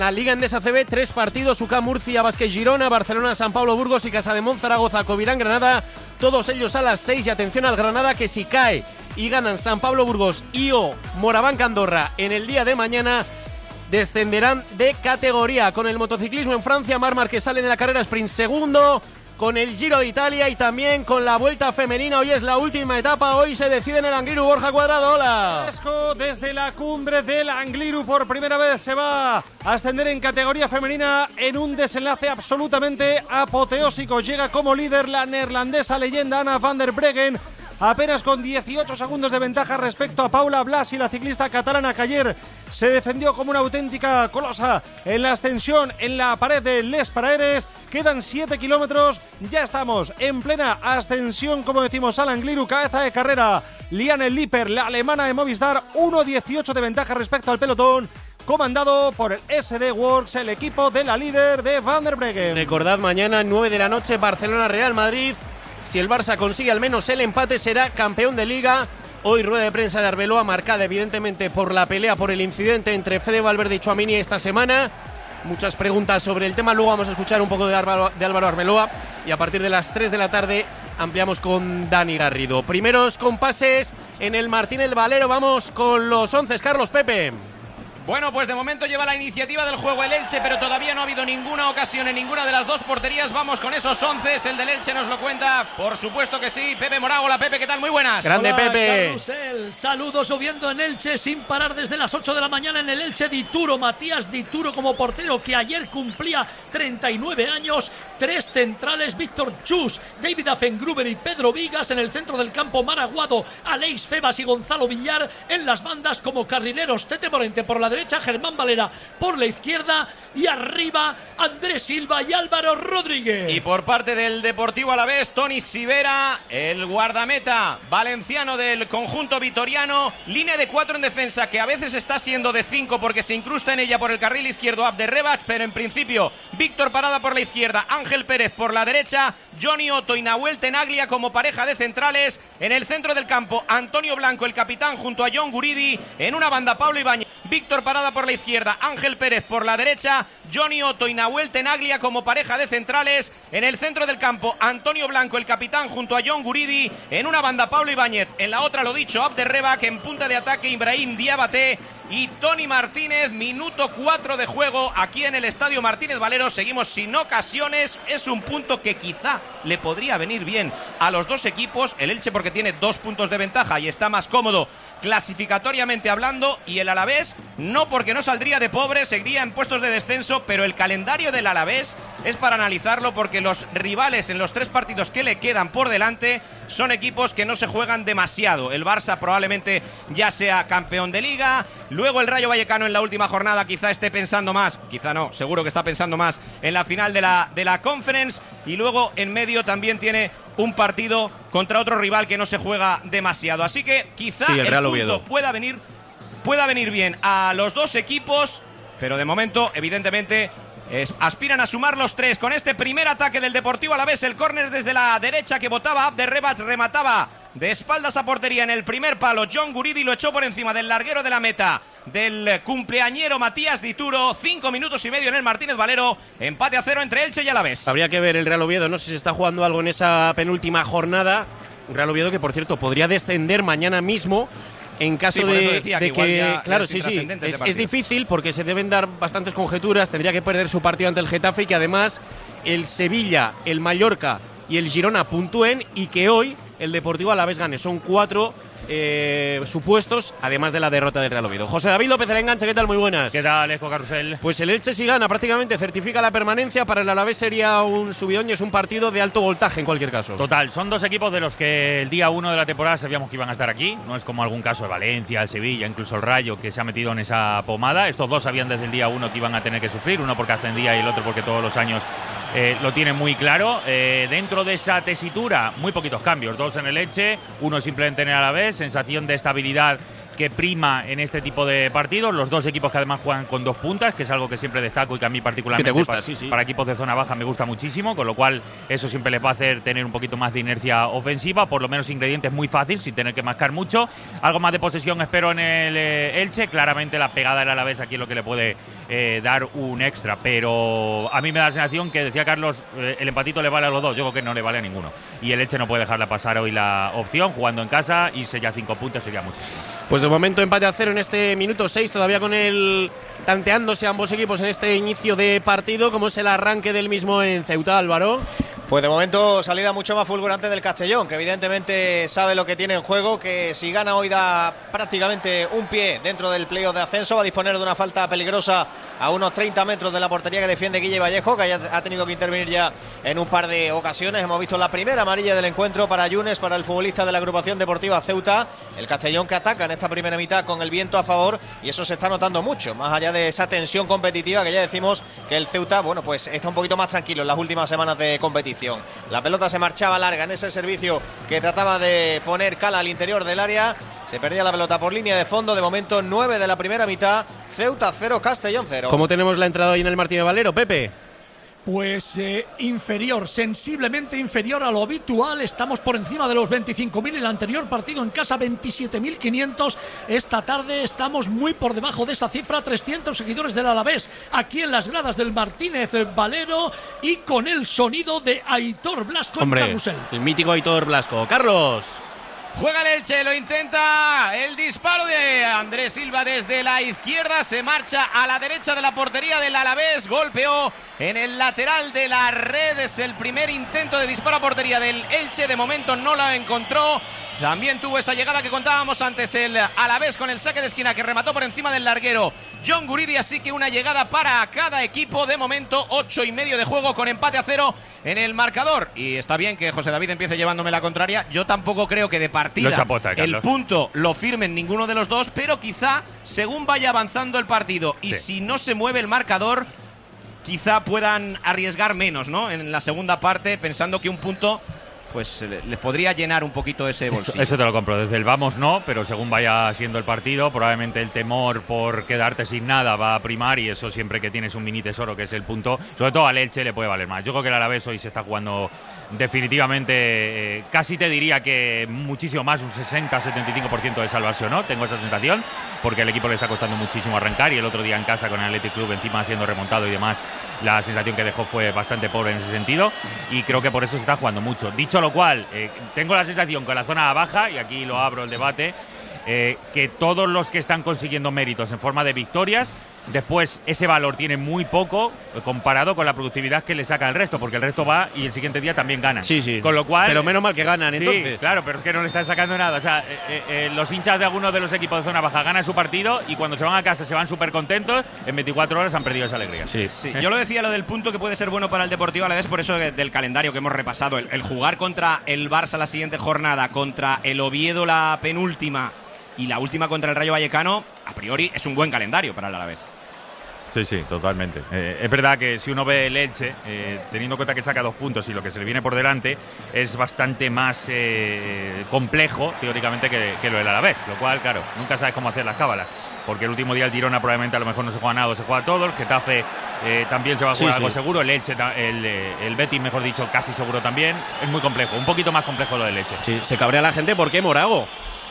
La Liga Endesa CB, 3 partidos: UCAM Murcia, Vázquez Girona, Barcelona, San Pablo Burgos y Casademont Zaragoza, Covirán Granada, todos ellos a las 6. Y atención al Granada, que si cae y ganan San Pablo Burgos y o Morabanca Andorra en el día de mañana, descenderán de categoría. Con el motociclismo en Francia, Marc Márquez sale de la carrera sprint segundo, con el Giro de Italia y también con la Vuelta Femenina. Hoy es la última etapa, hoy se decide en el Angliru. Borja Cuadrado, hola. Desde la cumbre del Angliru por primera vez se va a ascender en categoría femenina en un desenlace absolutamente apoteósico. Llega como líder la neerlandesa leyenda Anna van der Breggen, apenas con 18 segundos de ventaja respecto a Paula Blas y la ciclista catalana que ayer se defendió como una auténtica colosa en la ascensión en la pared de Les Paraeres. Quedan 7 kilómetros, ya estamos en plena ascensión, como decimos, al Angliru. Cabeza de carrera Liane Lippert, la alemana de Movistar, 1.18 de ventaja respecto al pelotón, comandado por el SD Works, el equipo de la líder de Van der Breggen. Recordad, mañana 9 de la noche, Barcelona-Real Madrid. Si el Barça consigue al menos el empate, será campeón de Liga. Hoy rueda de prensa de Arbeloa, marcada evidentemente por la pelea por el incidente entre Fede Valverde y Tchouaméni esta semana. Muchas preguntas sobre el tema, luego vamos a escuchar un poco de Álvaro Arbeloa y a partir de las 3 de la tarde ampliamos con Dani Garrido. Primeros compases en el Martínez Valero, vamos con los 11, Carlos, Pepe. Bueno, pues de momento lleva la iniciativa del juego el Elche, pero todavía no ha habido ninguna ocasión en ninguna de las dos porterías. Vamos con esos 11, el del Elche nos lo cuenta, por supuesto que sí, Pepe Morago. Hola Pepe, ¿qué tal? Muy buenas. Grande. Hola, Pepe. Carrusel. Saludos, lloviendo en Elche sin parar desde las 8 de la mañana en el Elche. Dituro, Matías Dituro como portero, que ayer cumplía 39 años. 3 centrales, Víctor Chus, David Affengruber y Pedro Vigas. En el centro del campo, Maraguado, Aleix Febas y Gonzalo Villar. En las bandas como carrileros, Tete Morente por la derecha, Germán Valera por la izquierda y arriba Andrés Silva y Álvaro Rodríguez. Y por parte del Deportivo Alavés, Toni Sivera, el guardameta valenciano del conjunto vitoriano. Línea de 4 en defensa, que a veces está siendo de 5 porque se incrusta en ella por el carril izquierdo Abderrebac, pero en principio Víctor Parada por la izquierda, Ángel Pérez por la derecha, Johnny Otto y Nahuel Tenaglia como pareja de centrales. En el centro del campo, Antonio Blanco, el capitán, junto a John Guridi. En una banda, Pablo Ibáñez, Víctor Parada por la izquierda, Ángel Pérez por la derecha, Johnny Otto y Nahuel Tenaglia como pareja de centrales. En el centro del campo, Antonio Blanco, el capitán, junto a John Guridi. En una banda, Pablo Ibáñez, en la otra, lo dicho, Abderrebac. En punta de ataque, Ibrahim Diabaté y Tony Martínez. Minuto 4 de juego aquí en el Estadio Martínez Valero. Seguimos sin ocasiones. Es un punto que quizá le podría venir bien a los dos equipos. El Elche porque tiene 2 puntos de ventaja y está más cómodo clasificatoriamente hablando, y el Alavés no, porque no saldría de pobre, seguiría en puestos de descenso. Pero el calendario del Alavés es para analizarlo, porque los rivales en los 3 partidos que le quedan por delante son equipos que no se juegan demasiado. El Barça probablemente ya sea campeón de Liga. Luego el Rayo Vallecano en la última jornada quizá esté pensando más, quizá no, seguro que está pensando más en la final de la Conference. Y luego en medio también tiene un partido contra otro rival que no se juega demasiado. Así que quizá sí, el Real punto Oviedo pueda venir bien a los dos equipos, pero de momento, evidentemente, aspiran a sumar los 3. Con este primer ataque del Deportivo Alavés, el córner desde la derecha que botaba Abderrebac, remataba de espaldas a portería en el primer palo. John Guridi lo echó por encima del larguero de la meta del cumpleañero Matías Dituro. 5 minutos y medio en el Martínez Valero. Empate a 0 entre Elche y Alavés. Habría que ver el Real Oviedo, no sé si se está jugando algo en esa penúltima jornada. Un Real Oviedo que, por cierto, podría descender mañana mismo en caso de que claro, sí, es difícil porque se deben dar bastantes conjeturas. Tendría que perder su partido ante el Getafe y que además el Sevilla, el Mallorca y el Girona puntúen y que hoy el Deportivo Alavés gane. Son 4 supuestos, además de la derrota del Real Oviedo. José David López, el enganche, ¿qué tal? Muy buenas. ¿Qué tal, Esco Carrusel? Pues el Elche, si gana, prácticamente certifica la permanencia. Para el Alavés sería un subidón y es un partido de alto voltaje en cualquier caso. Total, son 2 equipos de los que el día 1 de la temporada sabíamos que iban a estar aquí. No es como algún caso de Valencia, el Sevilla, incluso el Rayo, que se ha metido en esa pomada. Estos 2 sabían desde el día 1 que iban a tener que sufrir, uno porque ascendía y el otro porque todos los años lo tienen muy claro. Dentro de esa tesitura, muy poquitos cambios, 2 en el Elche, 1 simplemente en el Alavés. Sensación de estabilidad que prima en este tipo de partidos. Los 2 equipos que además juegan con 2 puntas, que es algo que siempre destaco y que a mí particularmente que te gusta, para equipos de zona baja me gusta muchísimo, con lo cual eso siempre les va a hacer tener un poquito más de inercia ofensiva, por lo menos ingredientes muy fácil, sin tener que mascar mucho. Algo más de posesión espero en el Elche. Claramente la pegada del Alavés aquí es lo que le puede dar un extra, pero a mí me da la sensación que decía Carlos, el empatito le vale a los dos, yo creo que no le vale a ninguno, y el Elche no puede dejarla pasar hoy la opción, jugando en casa, y ya 5 puntos sería muchísimo. Pues de momento empate a 0 en este minuto 6, todavía con el tanteándose ambos equipos en este inicio de partido. ¿Cómo es el arranque del mismo en Ceuta, Álvaro? Pues de momento salida mucho más fulgurante del Castellón, que evidentemente sabe lo que tiene en juego, que si gana hoy da prácticamente un pie dentro del playoff de ascenso, va a disponer de una falta peligrosa a unos 30 metros de la portería que defiende Guille Vallejo, que ha tenido que intervenir ya en un par de ocasiones. Hemos visto la primera amarilla del encuentro para Yunes, para el futbolista de la agrupación deportiva Ceuta. El Castellón que ataca en esta primera mitad con el viento a favor, y eso se está notando mucho, más allá de esa tensión competitiva que ya decimos que el Ceuta, bueno, pues está un poquito más tranquilo en las últimas semanas de competición. La pelota se marchaba larga en ese servicio que trataba de poner Cala al interior del área. Se perdía la pelota por línea de fondo. De momento 9 de la primera mitad. Ceuta 0, Castellón 0. ¿Cómo tenemos la entrada hoy en el Martínez Valero, Pepe? Pues inferior, sensiblemente inferior a lo habitual. Estamos por encima de los 25.000. El anterior partido en casa 27.500. Esta tarde estamos muy por debajo de esa cifra. 300 seguidores del Alavés aquí en las gradas del Martínez Valero, y con el sonido de Aitor Blasco en carrusel. El mítico Aitor Blasco. Carlos. Juega el Elche, lo intenta, el disparo de Andrés Silva desde la izquierda, se marcha a la derecha de la portería del Alavés, golpeó en el lateral de la red, es el primer intento de disparo a portería del Elche, de momento no la encontró. También tuvo esa llegada que contábamos antes el Alavés con el saque de esquina que remató por encima del larguero John Guridi, así que una llegada para cada equipo. De momento 8,5 de juego con empate a 0 en el marcador. Y está bien que José David empiece llevándome la contraria. Yo tampoco creo que de partida el punto lo firmen ninguno de los dos, pero quizá según vaya avanzando el partido y si no se mueve el marcador, quizá puedan arriesgar menos, ¿no? En la segunda parte, pensando que un punto pues les podría llenar un poquito ese bolsillo. Eso te lo compro. Desde el vamos no, pero según vaya siendo el partido, probablemente el temor por quedarte sin nada va a primar, y eso siempre que tienes un mini tesoro que es el punto, sobre todo al Elche le puede valer más. Yo creo que el Alavés hoy se está jugando definitivamente, casi te diría que muchísimo más, un 60-75% de salvación, ¿no? Tengo esa sensación, porque el equipo le está costando muchísimo arrancar, y el otro día en casa con el Athletic Club encima siendo remontado y demás, la sensación que dejó fue bastante pobre en ese sentido, y creo que por eso se está jugando mucho. Dicho lo cual, tengo la sensación que la zona baja, y aquí lo abro el debate, que todos los que están consiguiendo méritos en forma de victorias, después ese valor tiene muy poco comparado con la productividad que le saca el resto, porque el resto va y el siguiente día también gana. Sí, sí. Con lo cual, pero menos mal que ganan, sí, entonces. Claro, pero es que no le están sacando nada. O sea, los hinchas de algunos de los equipos de zona baja ganan su partido, y cuando se van a casa se van súper contentos. En 24 horas han perdido esa alegría. Sí. Yo lo decía, lo del punto que puede ser bueno para el Deportivo Alavés, por eso del calendario que hemos repasado. El jugar contra el Barça la siguiente jornada, contra el Oviedo la penúltima y la última contra el Rayo Vallecano, a priori es un buen calendario para el Alavés. Sí, sí, totalmente. Es verdad que si uno ve el Elche, teniendo en cuenta que saca 2 puntos y lo que se le viene por delante, es bastante más complejo, teóricamente, que lo del Alavés. Lo cual, claro, nunca sabes cómo hacer las cábalas. Porque el último día el Girona probablemente a lo mejor no se juega nada o se juega todo. El Getafe también se va a jugar algo seguro. El Elche, el Betis, mejor dicho, casi seguro también. Es muy complejo, un poquito más complejo lo del Elche. Sí, se cabrea la gente. ¿Por qué, Morago?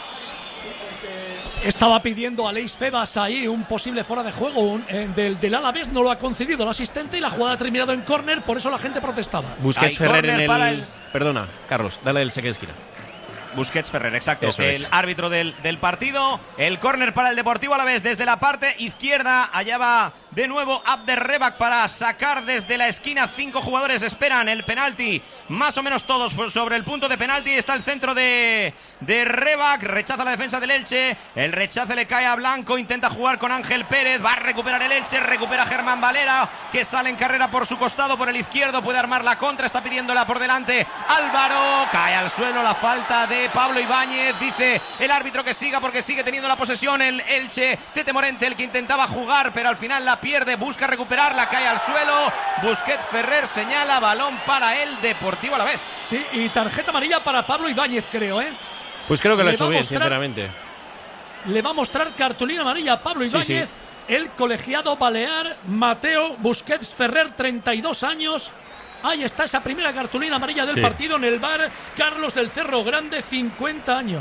Estaba pidiendo a Leis Febas ahí un posible fuera de juego del Alavés, no lo ha concedido el asistente, y la jugada ha terminado en córner, por eso la gente protestaba. Busquets Ferrer en el... Perdona, Carlos, dale el saque de esquina. Busquets Ferrer, exacto. Eso el es. árbitro del partido. El córner para el Deportivo Alavés desde la parte izquierda. Allá va de nuevo Abderrebak para sacar desde la esquina. 5 jugadores esperan el penalti, más o menos todos sobre el punto de penalti. Está el centro de Rebak, rechaza la defensa del Elche. El rechace le cae a Blanco, intenta jugar con Ángel Pérez. Va a recuperar el Elche, recupera Germán Valera, que sale en carrera por su costado, por el izquierdo. Puede armar la contra, está pidiéndola por delante Álvaro. Cae al suelo la falta de Pablo Ibáñez. Dice el árbitro que siga porque sigue teniendo la posesión el Elche. Tete Morente, el que intentaba jugar, pero al final la pierde, busca recuperarla, cae al suelo. Busquets Ferrer señala, balón para el Deportivo Alavés. Sí, y tarjeta amarilla para Pablo Ibáñez, creo, ¿eh? Pues creo que lo ha hecho bien, sinceramente. Le va a mostrar cartulina amarilla a Pablo Ibáñez, el colegiado balear Mateo Busquets Ferrer, 32 años. Ahí está esa primera cartulina amarilla del partido en el VAR. Carlos del Cerro Grande, 50 años.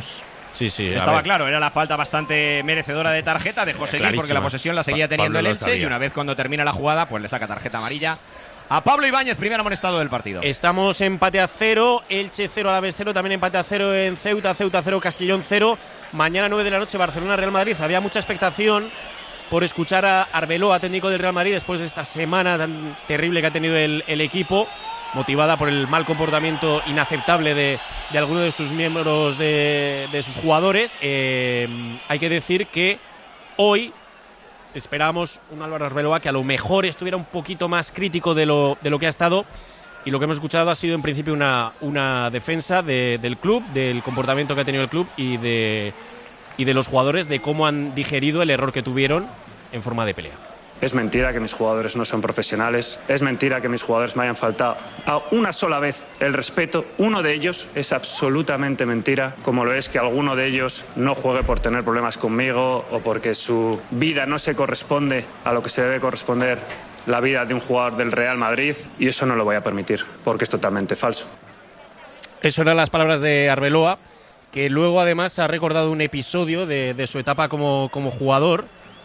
Sí, estaba claro, era la falta bastante merecedora de tarjeta de José Luis, porque la posesión la seguía teniendo el Elche, y una vez cuando termina la jugada, pues le saca tarjeta amarilla a Pablo Ibáñez, primer amonestado del partido. Estamos empate a 0, Elche 0, Alavés 0, también empate a 0 en Ceuta 0, Castellón 0. Mañana 9 de la noche, Barcelona-Real Madrid. Había mucha expectación por escuchar a Arbeloa, técnico del Real Madrid, después de esta semana tan terrible que ha tenido el equipo, motivada por el mal comportamiento inaceptable de alguno de sus miembros, de sus jugadores. Hay que decir que hoy esperábamos un Álvaro Arbeloa que a lo mejor estuviera un poquito más crítico de lo que ha estado, y lo que hemos escuchado ha sido en principio una defensa del club, del comportamiento que ha tenido el club y de los jugadores, de cómo han digerido el error que tuvieron en forma de pelea. Es mentira que mis jugadores no son profesionales, es mentira que mis jugadores me hayan faltado a una sola vez el respeto. Uno de ellos es absolutamente mentira, como lo es que alguno de ellos no juegue por tener problemas conmigo o porque su vida no se corresponde a lo que se debe corresponder la vida de un jugador del Real Madrid, y eso no lo voy a permitir, porque es totalmente falso. Eso eran las palabras de Arbeloa, que luego además ha recordado un episodio de su etapa como jugador.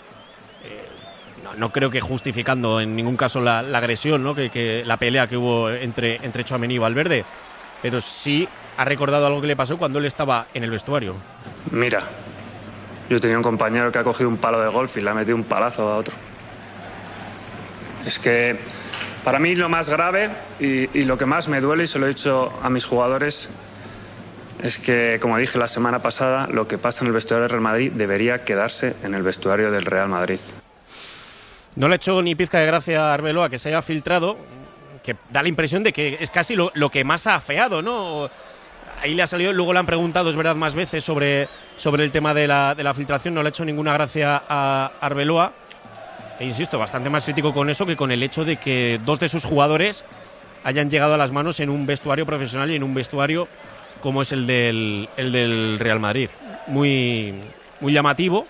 No creo que justificando en ningún caso la agresión, ¿no? que la pelea que hubo entre Tchouaméni y Valverde, pero sí ha recordado algo que le pasó cuando él estaba en el vestuario. Mira, yo tenía un compañero que ha cogido un palo de golf y le ha metido un palazo a otro. Es que para mí lo más grave y lo que más me duele, y se lo he dicho a mis jugadores, es que, como dije la semana pasada, lo que pasa en el vestuario del Real Madrid debería quedarse en el vestuario del Real Madrid. No le ha hecho ni pizca de gracia a Arbeloa que se haya filtrado, que da la impresión de que es casi lo que más ha afeado, ¿no? Ahí le ha salido, luego le han preguntado, es verdad, más veces sobre el tema de la filtración. No le ha hecho ninguna gracia a Arbeloa. E insisto, bastante más crítico con eso que con el hecho de que dos de sus jugadores hayan llegado a las manos en un vestuario profesional y en un vestuario como es el del Real Madrid. Muy, muy llamativo.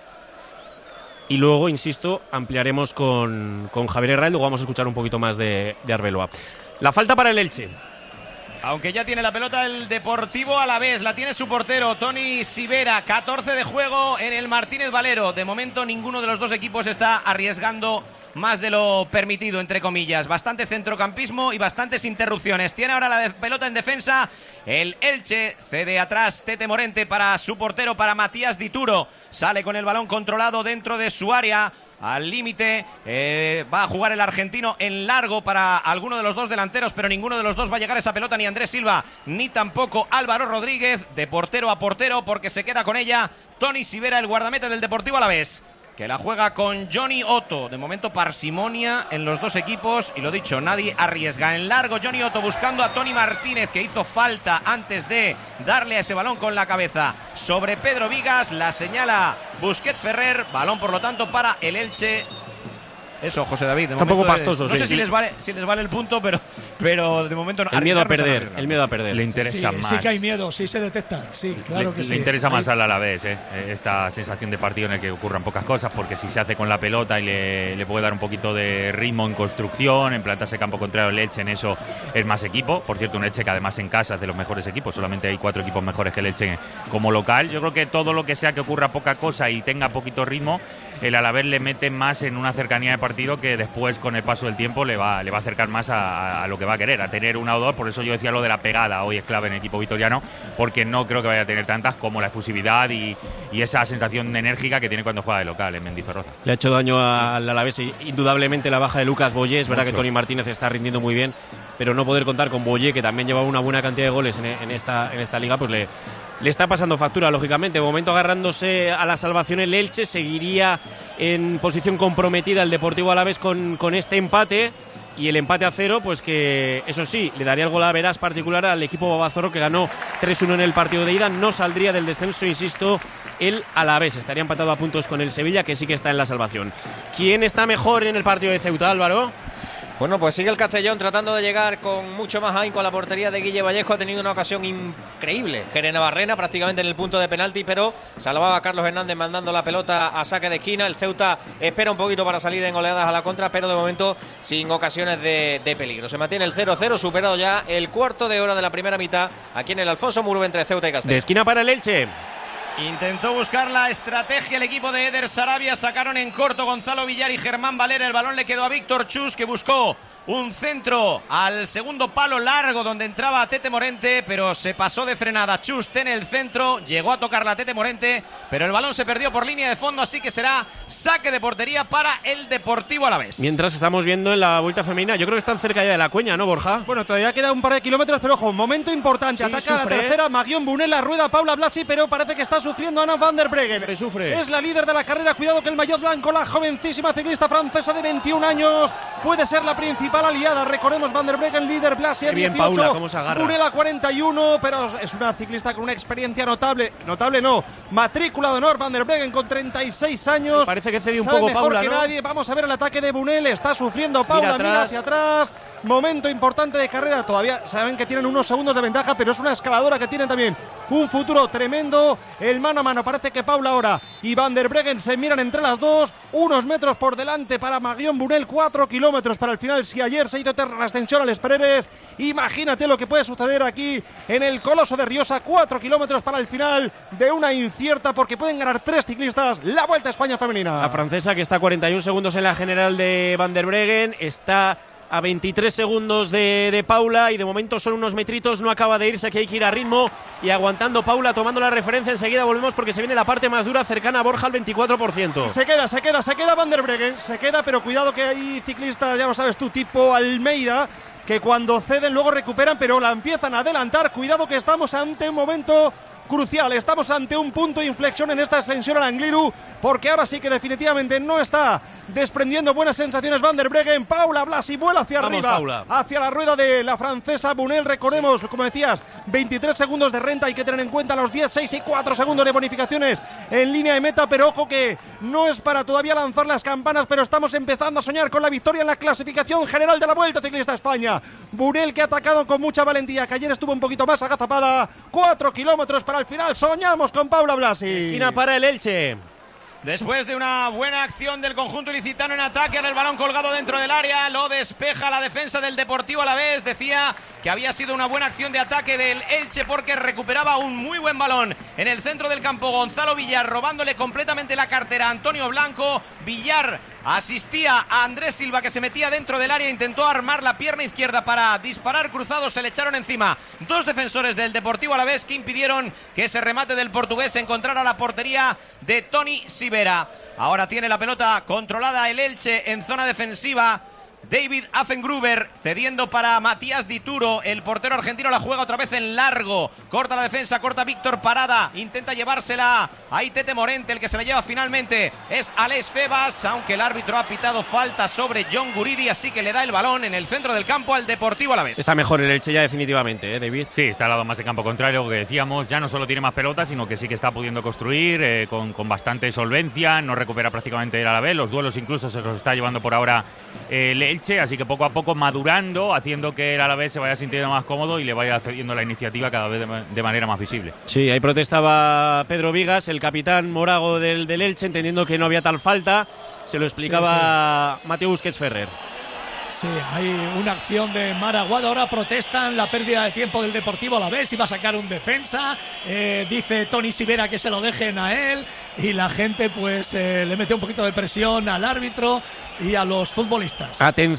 Y luego, insisto, ampliaremos con Javier Herrera y luego vamos a escuchar un poquito más de Arbeloa. La falta para el Elche. Aunque ya tiene la pelota el Deportivo Alavés, la tiene su portero Toni Sivera, 14 de juego en el Martínez Valero. De momento ninguno de los dos equipos está arriesgando más de lo permitido, entre comillas. Bastante centrocampismo y bastantes interrupciones. Tiene ahora la pelota en defensa el Elche, cede atrás Tete Morente para su portero, para Matías Dituro. Sale con el balón controlado dentro de su área. Al límite, va a jugar el argentino en largo para alguno de los dos delanteros, pero ninguno de los dos va a llegar a esa pelota, ni Andrés Silva, ni tampoco Álvaro Rodríguez, de portero a portero, porque se queda con ella Toni Sivera, el guardameta del Deportivo Alavés, que la juega con Johnny Otto. De momento parsimonia en los dos equipos, y lo dicho, nadie arriesga. En largo Johnny Otto buscando a Toni Martínez, que hizo falta antes de darle a ese balón con la cabeza sobre Pedro Vigas. La señala Busquets Ferrer, balón por lo tanto para el Elche. Eso, José David, está un poco pastoso. No sé si les vale el punto, pero de momento no. El miedo a perder, Le interesa más. Sí que hay miedo, sí se detecta. Sí, claro que sí. Le interesa más al Alavés, esta sensación de partido en el que ocurran pocas cosas, porque si se hace con la pelota y le puede dar un poquito de ritmo en construcción, en plantarse campo contrario al Elche, en eso es más equipo. Por cierto, un Elche que además en casa es de los mejores equipos, solamente hay 4 equipos mejores que el Elche como local. Yo creo que todo lo que sea que ocurra poca cosa y tenga poquito ritmo, el Alavés le mete más en una cercanía de partido que después, con el paso del tiempo, le va a acercar más a lo que va a querer, a tener una o dos. Por eso yo decía lo de la pegada, hoy es clave en el equipo vitoriano, porque no creo que vaya a tener tantas como la efusividad y esa sensación enérgica que tiene cuando juega de local en Mendizorroza. Le ha hecho daño al Alavés indudablemente la baja de Lucas Boyé. Es verdad que Toni Martínez está rindiendo muy bien, pero no poder contar con Boyé, que también lleva una buena cantidad de goles en esta liga, pues le está pasando factura, lógicamente. De momento, agarrándose a la salvación el Elche, seguiría en posición comprometida el Deportivo Alavés con este empate, y el empate a 0, pues que eso sí, le daría el gol a veras particular al equipo babazorro, que ganó 3-1 en el partido de ida. No saldría del descenso, insisto, el Alavés. Estaría empatado a puntos con el Sevilla, que sí que está en la salvación. ¿Quién está mejor en el partido de Ceuta, Álvaro? Bueno, pues sigue el Castellón tratando de llegar con mucho más ahínco a la portería de Guille Vallejo. Ha tenido una ocasión increíble Jerena Barrena, prácticamente en el punto de penalti, pero salvaba a Carlos Hernández mandando la pelota a saque de esquina. El Ceuta espera un poquito para salir en oleadas a la contra, pero de momento sin ocasiones de peligro. Se mantiene el 0-0, superado ya el cuarto de hora de la primera mitad aquí en el Alfonso Murube entre Ceuta y Castellón. De esquina para el Elche. Intentó buscar la estrategia el equipo de Eder Sarabia, sacaron en corto Gonzalo Villar y Germán Valera, el balón le quedó a Víctor Chus, que buscó un centro al segundo palo largo donde entraba Tete Morente, pero se pasó de frenada. Chust en el centro, llegó a tocar la Tete Morente, pero el balón se perdió por línea de fondo, así que será saque de portería para el Deportivo Alavés. Mientras estamos viendo en la vuelta femenina, yo creo que están cerca ya de la Cueña, ¿no, Borja? Bueno, todavía queda un par de kilómetros, pero ojo, momento importante. Sí, ataca sufre, la tercera, Magión Bunel, la rueda Paula Blasi, pero parece que está sufriendo Anna van der Breggen. Sufre. Es la líder de la carrera, cuidado que el maillot blanco, la jovencísima ciclista francesa de 21 años, puede ser la principal aliada. Recordemos Van der Breggen, líder, Blasi a 18, Paula, cómo se agarra. Bunel a 41, pero es una ciclista con una experiencia notable no, matrícula de honor, Van der Breggen con 36 años. Me parece que cede un sabe poco mejor Paula, que ¿no? nadie. Vamos a ver el ataque de Bunel, está sufriendo Paula, mira hacia atrás, momento importante de carrera, todavía saben que tienen unos segundos de ventaja, pero es una escaladora que tiene también un futuro tremendo. El mano a mano, parece que Paula ahora y Van der Breggen se miran entre las dos, unos metros por delante para Magión Bunel, 4 kilómetros para el final. Si ayer se hizo eterna la ascensión a Les Pereres, imagínate lo que puede suceder aquí en el Coloso de Riosa. 4 kilómetros para el final de una incierta, porque pueden ganar 3 ciclistas la Vuelta a España femenina. La francesa, que está a 41 segundos en la general de Van der Breggen, está a 23 segundos de Paula y de momento son unos metritos, no acaba de irse, que hay que ir a ritmo y aguantando Paula, tomando la referencia. Enseguida volvemos porque se viene la parte más dura, cercana a Borja al 24%. Se queda Van der Breggen, pero cuidado que hay ciclistas, ya lo sabes tú, tipo Almeida, que cuando ceden luego recuperan, pero la empiezan a adelantar. Cuidado que estamos ante un momento crucial, estamos ante un punto de inflexión en esta ascensión al Angliru, porque ahora sí que definitivamente no está desprendiendo buenas sensaciones Van der Breggen. Paula Blasi vuela hacia arriba, Paula, hacia la rueda de la francesa Bunel. Recordemos, como decías, 23 segundos de renta, hay que tener en cuenta los 10, 6 y 4 segundos de bonificaciones en línea de meta, pero ojo que no es para todavía lanzar las campanas, pero estamos empezando a soñar con la victoria en la clasificación general de la Vuelta Ciclista a España. Bunel, que ha atacado con mucha valentía, que ayer estuvo un poquito más agazapada. 4 kilómetros para el final, soñamos con Paula Blasi. Esquina para el Elche. Después de una buena acción del conjunto ilicitano en ataque, ahora el balón colgado dentro del área, lo despeja la defensa del Deportivo Alavés. Decía que había sido una buena acción de ataque del Elche porque recuperaba un muy buen balón en el centro del campo Gonzalo Villar, robándole completamente la cartera a Antonio Blanco. Villar asistía a Andrés Silva, que se metía dentro del área, intentó armar la pierna izquierda para disparar cruzado, se le echaron encima 2 defensores del Deportivo Alavés que impidieron que ese remate del portugués encontrara la portería de Toni Sivera. Ahora tiene la pelota controlada el Elche en zona defensiva. David Affengruber cediendo para Matías Dituro, el portero argentino la juega otra vez en largo, corta la defensa, corta Víctor Parada, intenta llevársela ahí Tete Morente, el que se la lleva finalmente es Alex Febas, aunque el árbitro ha pitado falta sobre John Guridi, así que le da el balón en el centro del campo al Deportivo Alavés. Está mejor el Elche ya definitivamente, David. Sí, está al lado más de campo contrario, lo que decíamos, ya no solo tiene más pelotas, sino que sí que está pudiendo construir con bastante solvencia, no recupera prácticamente el Alavés, los duelos incluso se los está llevando por ahora el Elche, así que poco a poco madurando, haciendo que el Alavés se vaya sintiendo más cómodo y le vaya cediendo la iniciativa cada vez de manera más visible. Sí, ahí protestaba Pedro Vigas, el capitán morago del Elche, entendiendo que no había tal falta. Se lo explicaba Mateo Busquets Ferrer. Sí, hay una acción de Maraguado. Ahora protestan la pérdida de tiempo del Deportivo Alavés. Iba a sacar un defensa. Dice Toni Sivera que se lo dejen a él. Y la gente pues le mete un poquito de presión al árbitro y a los futbolistas.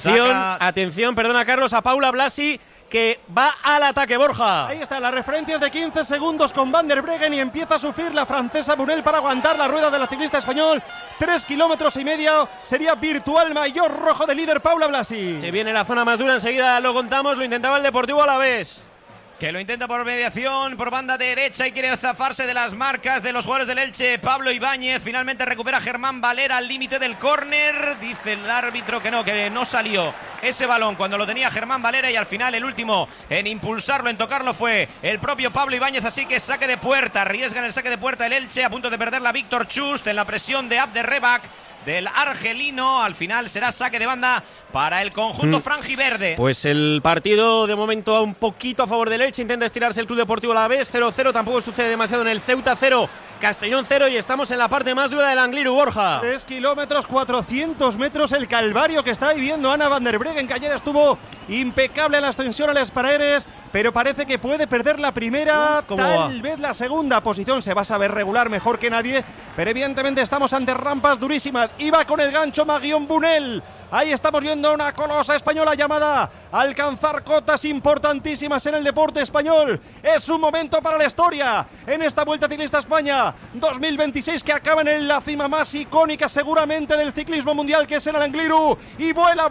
Atención, perdona Carlos, a Paula Blasi, que va al ataque, Borja. Ahí está, las referencias de 15 segundos con Van der Breggen y empieza a sufrir la francesa Bunel para aguantar la rueda de la ciclista español. 3 kilómetros y medio, sería virtual mayor rojo de líder Paula Blasi. Se viene la zona más dura, enseguida lo contamos, lo intentaba el Deportivo Alavés. Que lo intenta por mediación, por banda derecha y quiere zafarse de las marcas de los jugadores del Elche. Pablo Ibáñez finalmente recupera Germán Valera al límite del córner. Dice el árbitro que no salió ese balón cuando lo tenía Germán Valera y al final el último en impulsarlo, en tocarlo fue el propio Pablo Ibáñez. Así que saque de puerta, arriesgan el saque de puerta el Elche, a punto de perder la Víctor Chust en la presión de Abderrebak del argelino. Al final será saque de banda para el conjunto franjiverde. Pues el partido de momento un poquito a favor del Elche, intenta estirarse el Club Deportivo Alavés, 0-0, tampoco sucede demasiado en el Ceuta 0, Castellón 0 y estamos en la parte más dura del Angliru, Borja. 3 kilómetros, 400 metros, el calvario que está viviendo Anna van der Breggen, que ayer estuvo impecable en la ascensión al Esparaeres, pero parece que puede perder la primera, tal vez la segunda posición. Se va a saber regular mejor que nadie, pero evidentemente estamos ante rampas durísimas. Iba con el gancho Magión Bunel. Ahí estamos viendo una colosa española llamada a alcanzar cotas importantísimas en el deporte español. Es un momento para la historia en esta Vuelta Ciclista España 2026, que acaba en la cima más icónica seguramente del ciclismo mundial, que es en el Angliru. Y vuela,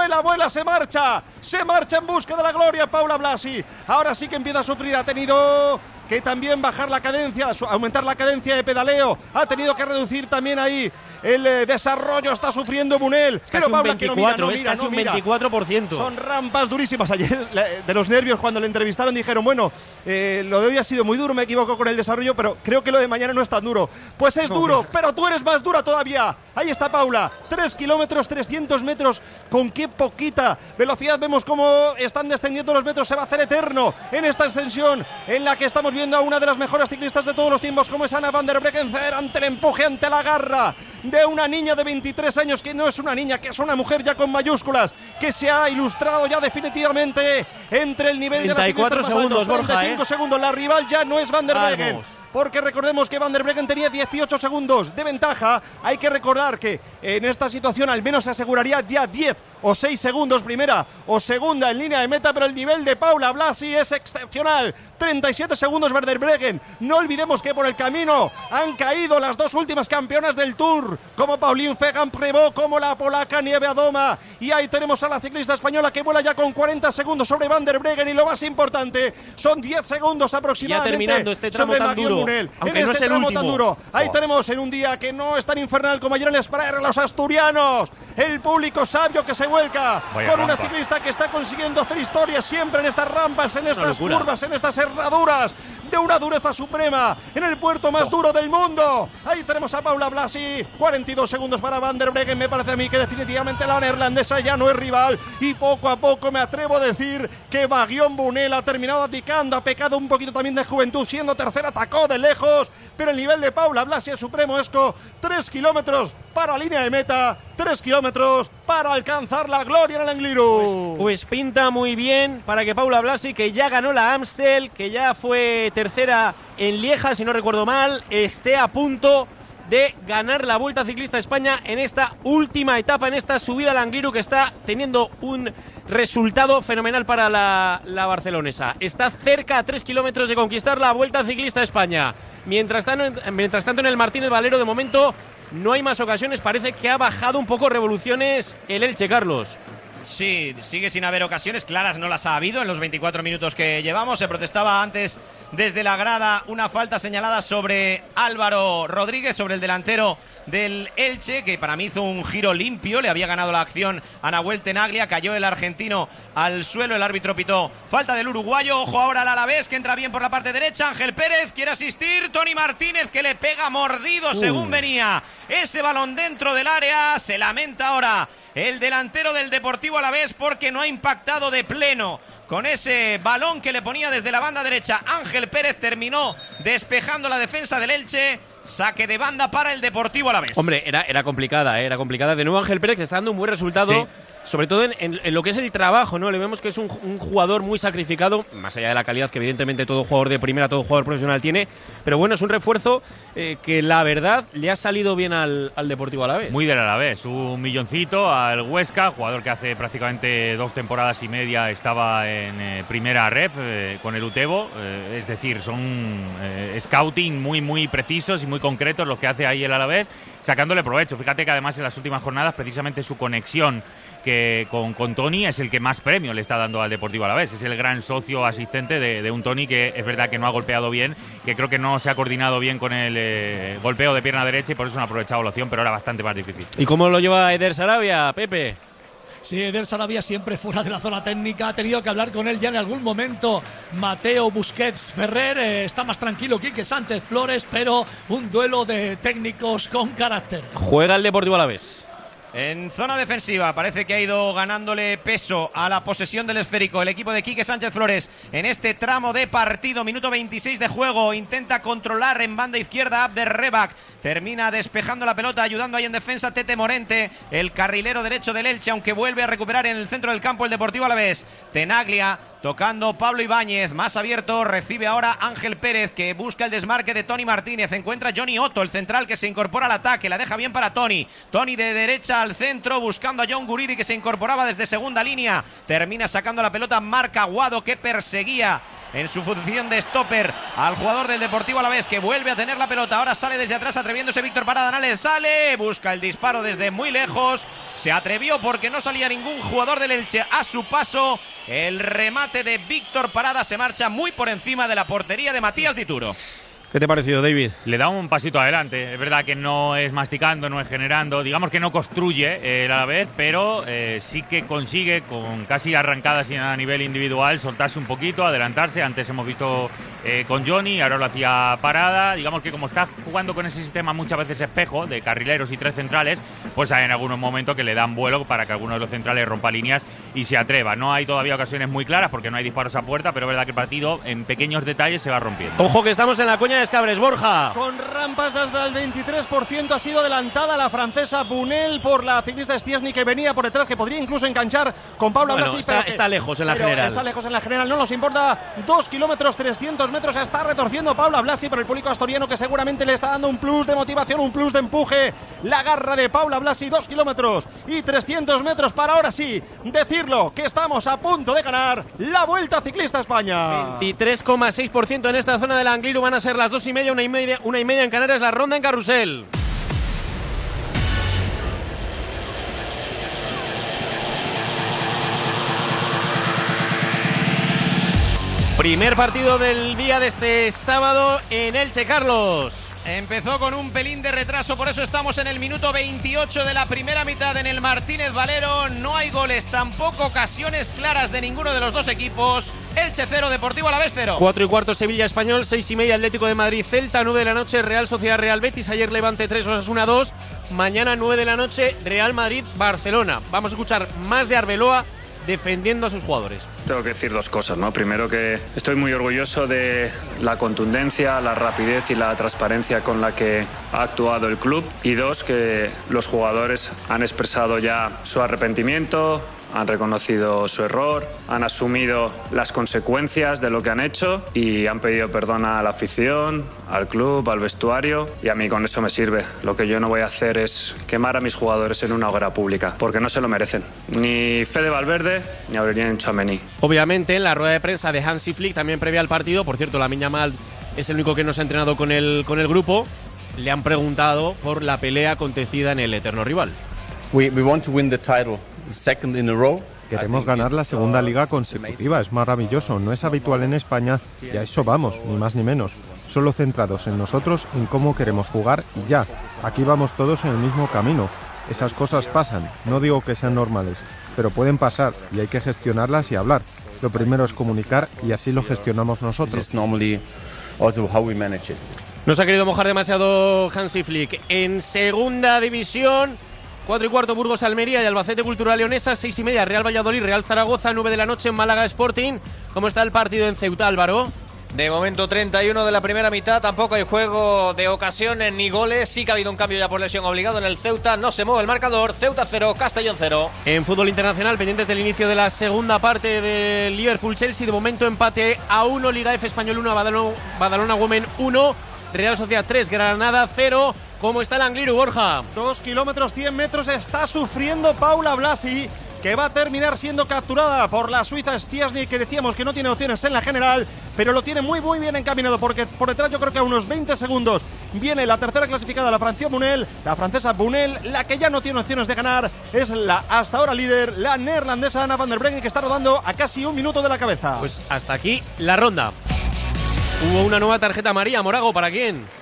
se marcha en busca de la gloria Paula Blasi. Ahora sí que empieza a sufrir, ha tenido que también bajar la cadencia, aumentar la cadencia de pedaleo, ha tenido que reducir también ahí el desarrollo, está sufriendo Bunel. Pero Paula, que no mira, casi un 24%. Son rampas durísimas. Ayer, de los nervios, cuando le entrevistaron, dijeron, bueno, lo de hoy ha sido muy duro, me equivoco con el desarrollo, pero creo que lo de mañana no es tan duro. Pues es duro, pero tú eres más dura todavía. Ahí está Paula, 3 kilómetros, 300 metros, con qué poquita velocidad. Vemos cómo están descendiendo los metros, se va a hacer eterno en esta ascensión en la que estamos viendo a una de las mejores ciclistas de todos los tiempos, como es Anna van der Breggen, ceder ante el empuje, ante la garra de una niña de 23 años, que no es una niña, que es una mujer ya con mayúsculas, que se ha ilustrado ya definitivamente entre el nivel de las 34 segundos, Borja, 35 segundos, la rival ya no es van der Breggen. Porque recordemos que Van der Breggen tenía 18 segundos de ventaja. Hay que recordar que en esta situación al menos se aseguraría ya 10 o 6 segundos primera o segunda en línea de meta, pero el nivel de Paula Blasi es excepcional. 37 segundos Van der Breggen. No olvidemos que por el camino han caído las dos últimas campeonas del Tour, como Pauline Fegan-Prevot, como la polaca Nieve Adoma. Y ahí tenemos a la ciclista española que vuela ya con 40 segundos sobre Van der Breggen, y lo más importante son 10 segundos aproximadamente. Ya terminando este tramo tan duro. En aunque este no es el tramo último. tan duro. Ahí tenemos, en un día que no es tan infernal como ayer en el Esparaer, los asturianos, el público sabio que se vuelca con una ciclista que está consiguiendo hacer historia siempre en estas rampas, en estas curvas, en estas herraduras de una dureza suprema, en el puerto más duro del mundo. Ahí tenemos a Paula Blasi, 42 segundos para Van der Breggen. Me parece a mí que definitivamente la neerlandesa ya no es rival, y poco a poco me atrevo a decir que Magión Bunel ha terminado abdicando, ha pecado un poquito también de juventud, siendo tercera, atacó de lejos, pero el nivel de Paula Blasi es supremo. Esco, 3 kilómetros para línea de meta, 3 kilómetros para alcanzar la gloria en el Angliru. Pues pinta muy bien para que Paula Blasi, que ya ganó la Amstel, que ya fue tercera en Lieja, si no recuerdo mal, esté a punto de ganar la Vuelta Ciclista España en esta última etapa, en esta subida al Angliru, que está teniendo un resultado fenomenal para la barcelonesa. Está cerca, a 3 kilómetros de conquistar la Vuelta Ciclista España. Mientras tanto en el Martínez Valero, de momento no hay más ocasiones. Parece que ha bajado un poco revoluciones el Elche, Carlos. Sí, sigue sin haber ocasiones claras, no las ha habido en los 24 minutos que llevamos. Se protestaba antes desde la grada una falta señalada sobre Álvaro Rodríguez, sobre el delantero del Elche, que para mí hizo un giro limpio, le había ganado la acción a Nahuel Tenaglia, cayó el argentino al suelo, el árbitro pitó falta del uruguayo. Ojo ahora al Alavés, que entra bien por la parte derecha, Ángel Pérez quiere asistir, Tony Martínez, que le pega mordido según venía ese balón dentro del área. Se lamenta ahora el delantero del Deportivo Alavés porque no ha impactado de pleno con ese balón que le ponía desde la banda derecha. Ángel Pérez terminó despejando la defensa del Elche. Saque de banda para el Deportivo Alavés. Hombre, era complicada, era complicada. De nuevo Ángel Pérez, que está dando un buen resultado. Sí. Sobre todo en lo que es el trabajo, ¿no? Le vemos que es un jugador muy sacrificado, más allá de la calidad que evidentemente todo jugador de primera, todo jugador profesional tiene, pero bueno, es un refuerzo que la verdad le ha salido bien al Deportivo Alavés. Muy del Alavés, un milloncito al Huesca, jugador que hace prácticamente 2 temporadas y media estaba en primera ref con el Utebo, es decir, son scouting muy precisos y muy concretos los que hace ahí el Alavés, sacándole provecho. Fíjate que además en las últimas jornadas precisamente su conexión que con Tony es el que más premio le está dando al Deportivo Alavés. Es el gran socio asistente de un Tony que es verdad que no ha golpeado bien, que creo que no se ha coordinado bien con el golpeo de pierna derecha y por eso no ha aprovechado la opción, pero era bastante más difícil. ¿Y cómo lo lleva Eder Sarabia, Pepe? Sí, Eder Sarabia siempre fuera de la zona técnica. Ha tenido que hablar con él ya en algún momento Mateo Busquets Ferrer. Está más tranquilo Quique Sánchez Flores, pero un duelo de técnicos con carácter. Juega el Deportivo Alavés. En zona defensiva parece que ha ido ganándole peso a la posesión del esférico el equipo de Quique Sánchez Flores en este tramo de partido. Minuto 26 de juego, intenta controlar en banda izquierda Abder Rebak, termina despejando la pelota, ayudando ahí en defensa Tete Morente, el carrilero derecho del Elche, aunque vuelve a recuperar en el centro del campo el Deportivo Alavés. Tenaglia tocando Pablo Ibáñez, más abierto, recibe ahora Ángel Pérez, que busca el desmarque de Tony Martínez, encuentra Johnny Otto, el central, que se incorpora al ataque, la deja bien para Tony de derecha al centro, buscando a John Guridi, que se incorporaba desde segunda línea, termina sacando la pelota Marc Aguado, que perseguía en su función de stopper al jugador del Deportivo Alavés, que vuelve a tener la pelota. Ahora sale desde atrás atreviéndose Víctor Paradanales, sale, busca el disparo desde muy lejos, se atrevió porque no salía ningún jugador del Elche a su paso. El remate de Víctor Parada se marcha muy por encima de la portería de Matías Dituro. ¿Qué te ha parecido, David? Le da un pasito adelante. Es verdad que no es masticando, no es generando. Digamos que no construye el Alavés, pero sí que consigue, con casi arrancadas a nivel individual, soltarse un poquito, adelantarse. Antes hemos visto con Johnny, ahora lo hacía Parada. Digamos que como está jugando con ese sistema muchas veces espejo, de carrileros y 3 centrales, pues hay en algunos momentos que le dan vuelo para que alguno de los centrales rompa líneas y se atreva. No hay todavía ocasiones muy claras porque no hay disparos a puerta, pero es verdad que el partido en pequeños detalles se va rompiendo. Ojo que estamos en la cuña de Escabres, Borja. Con rampas desde el 23%, ha sido adelantada la francesa Bunel por la ciclista Stiesny, que venía por detrás, que podría incluso enganchar con Paula Blasi. Está lejos en la general. Está lejos en la general, no nos importa. 2 kilómetros 300 metros, está retorciendo Paula Blasi, pero el público asturiano, que seguramente le está dando un plus de motivación, un plus de empuje. La garra de Paula Blasi, 2 kilómetros y 300 metros para ahora sí decirlo, que estamos a punto de ganar la Vuelta Ciclista a España. 23,6% en esta zona del Angliru, van a ser las 2:30, 1:30 en Canarias, la ronda en Carrusel. Primer partido del día de este sábado en Elche, Carlos. Empezó con un pelín de retraso, por eso estamos en el minuto 28 de la primera mitad en el Martínez Valero. No hay goles, tampoco ocasiones claras de ninguno de los dos equipos. Elche 0, Deportivo Alavés 0. 4:15 Sevilla Español, 6:30 Atlético de Madrid Celta, 9 de la noche Real Sociedad Real Betis, ayer Levante 3, Osasuna 2, mañana 9 de la noche Real Madrid Barcelona. Vamos a escuchar más de Arbeloa defendiendo a sus jugadores. Tengo que decir 2 cosas, ¿no? Primero, que estoy muy orgulloso de la contundencia, la rapidez y la transparencia con la que ha actuado el club. Y 2, que los jugadores han expresado ya su arrepentimiento, han reconocido su error, han asumido las consecuencias de lo que han hecho y han pedido perdón a la afición, al club, al vestuario, y a mí con eso me sirve. Lo que yo no voy a hacer es quemar a mis jugadores en una hoguera pública, porque no se lo merecen. Ni Fede Valverde ni Aurélien Tchouaméni. Obviamente, en la rueda de prensa de Hansi Flick, también previa al partido, por cierto, Lamine Yamal es el único que no se ha entrenado con el grupo, le han preguntado por la pelea acontecida en el eterno rival. We want to win the title. Second in a row. Queremos ganar la segunda liga consecutiva, es maravilloso, no es habitual en España y a eso vamos, ni más ni menos. Solo centrados en nosotros, en cómo queremos jugar y ya. Aquí vamos todos en el mismo camino. Esas cosas pasan, no digo que sean normales, pero pueden pasar y hay que gestionarlas y hablar. Lo primero es comunicar y así lo gestionamos nosotros. No se ha querido mojar demasiado Hansi Flick. En segunda división, 4:15 Burgos Almería y Albacete Cultural Leonesa, 6:30 Real Valladolid, Real Zaragoza, 9 de la noche en Málaga Sporting. ¿Cómo está el partido en Ceuta, Álvaro? De momento 31 de la primera mitad, tampoco hay juego de ocasiones ni goles. Sí que ha habido un cambio ya por lesión obligado en el Ceuta, no se mueve el marcador. Ceuta 0, Castellón 0. En fútbol internacional, pendientes del inicio de la segunda parte del Liverpool-Chelsea, de momento empate a 1, Liga F Español 1, Badalona Women 1, Real Sociedad 3, Granada 0. ¿Cómo está el Angliru, Borja? 2 kilómetros 100 metros, está sufriendo Paula Blasi, que va a terminar siendo capturada por la suiza Stiesny, que decíamos que no tiene opciones en la general, pero lo tiene muy bien encaminado, porque por detrás yo creo que a unos 20 segundos viene la tercera clasificada, la francesa Bunel, la que ya no tiene opciones de ganar es la hasta ahora líder, la neerlandesa Anna van der Breggen, que está rodando a casi 1 minuto de la cabeza. Pues hasta aquí la ronda. Hubo una nueva tarjeta amarilla, Morago, ¿para quién?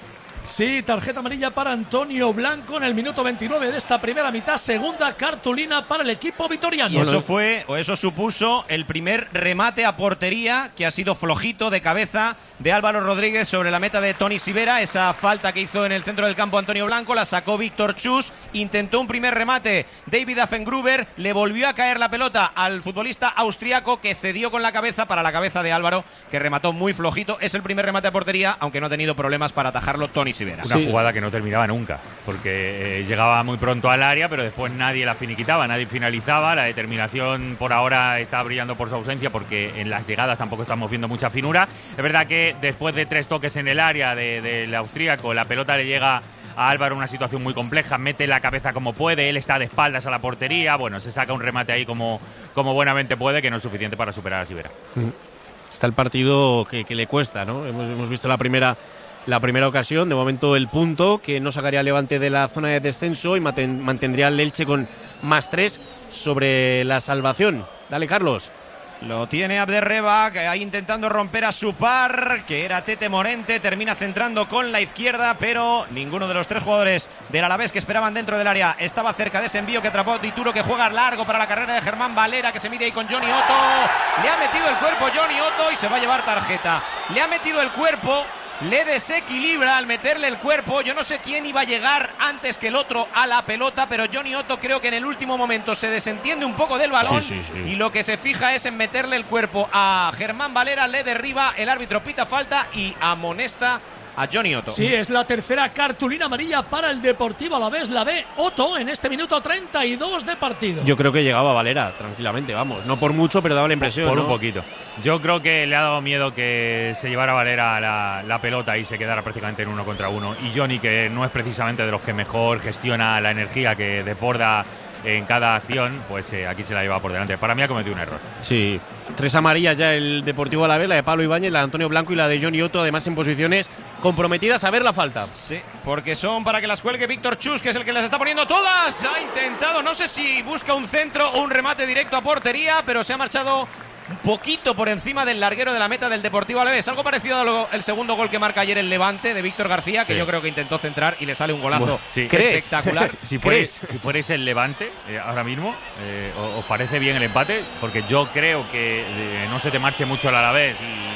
Sí, tarjeta amarilla para Antonio Blanco en el minuto 29 de esta primera mitad, segunda cartulina para el equipo vitoriano. Y eso supuso el primer remate a portería, que ha sido flojito de cabeza de Álvaro Rodríguez sobre la meta de Toni Sivera. Esa falta que hizo en el centro del campo Antonio Blanco la sacó Víctor Chus, intentó un primer remate David Affengruber, le volvió a caer la pelota al futbolista austriaco, que cedió con la cabeza para la cabeza de Álvaro, que remató muy flojito. Es el primer remate a portería, aunque no ha tenido problemas para atajarlo Toni Sivera. Una jugada que no terminaba nunca, porque llegaba muy pronto al área, pero después nadie la finiquitaba, nadie finalizaba. La determinación por ahora está brillando por su ausencia, porque en las llegadas tampoco estamos viendo mucha finura. Es verdad que después de 3 toques en el área del austríaco, la pelota le llega a Álvaro, una situación muy compleja, mete la cabeza como puede, él está de espaldas a la portería, bueno, se saca un remate ahí como buenamente puede, que no es suficiente para superar a Sivera. Está el partido que le cuesta, ¿no? Hemos visto la primera ocasión, de momento el punto, que no sacaría Levante de la zona de descenso y mantendría el Elche con +3 sobre la salvación. Dale, Carlos. Lo tiene Abderreba, que ahí intentando romper a su par, que era Tete Morente, termina centrando con la izquierda, pero ninguno de los 3 jugadores del Alavés que esperaban dentro del área estaba cerca de ese envío que atrapó Dituro, que juega largo para la carrera de Germán Valera, que se mide ahí con Johnny Otto. Le ha metido el cuerpo Johnny Otto y se va a llevar tarjeta. Le ha metido el cuerpo, le desequilibra al meterle el cuerpo. Yo no sé quién iba a llegar antes que el otro a la pelota, pero Johnny Otto creo que en el último momento se desentiende un poco del balón, y lo que se fija es en meterle el cuerpo a Germán Valera, le derriba, el árbitro pita falta y amonesta a Johnny Otto. Sí, es la tercera cartulina amarilla para el Deportivo Alavés, la ve Otto en este minuto 32 de partido. Yo creo que llegaba Valera tranquilamente, vamos, no por mucho, pero daba la impresión, por ¿no? un poquito. Yo creo que le ha dado miedo que se llevara Valera la pelota y se quedara prácticamente en 1 contra 1. Y Johnny, que no es precisamente de los que mejor gestiona la energía que desborda en cada acción, pues aquí se la lleva por delante. Para mí ha cometido un error. Sí, 3 amarillas ya el Deportivo Alavés, la de Pablo Ibáñez, la de Antonio Blanco y la de Johnny Otto, además en posiciones comprometidas a ver la falta. Sí, porque son para que las cuelgue Víctor Chus, que es el que las está poniendo todas. Ha intentado, no sé si busca un centro o un remate directo a portería, pero se ha marchado un poquito por encima del larguero de la meta del Deportivo Alavés. Algo parecido al segundo gol que marca ayer el Levante de Víctor García, que yo creo que intentó centrar y le sale un golazo espectacular. Si fuerais el Levante ahora mismo, ¿os parece bien el empate? Porque yo creo que no se te marche mucho el Alavés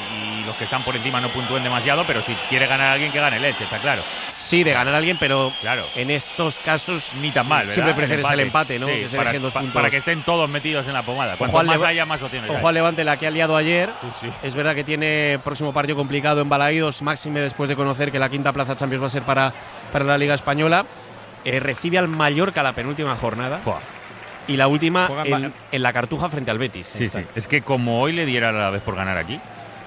y los que están por encima no puntúen demasiado, pero si quiere ganar a alguien, que gane el Elche, está claro. Sí, de ganar a alguien, pero claro, en estos casos ni tan mal, ¿verdad? Siempre prefieres el empate, ¿no? Sí, que se eligen 2 puntos. Para que estén todos metidos en la pomada. Cuanto más haya, más lo tienes. Ojo al Levante, la que ha liado ayer. Sí. Es verdad que tiene próximo partido complicado en Balaídos, máxime después de conocer que la 5ª plaza Champions va a ser para la Liga Española. Recibe al Mallorca la penúltima jornada. Y la última en la Cartuja frente al Betis. Sí. Es que como hoy le diera a la vez por ganar aquí,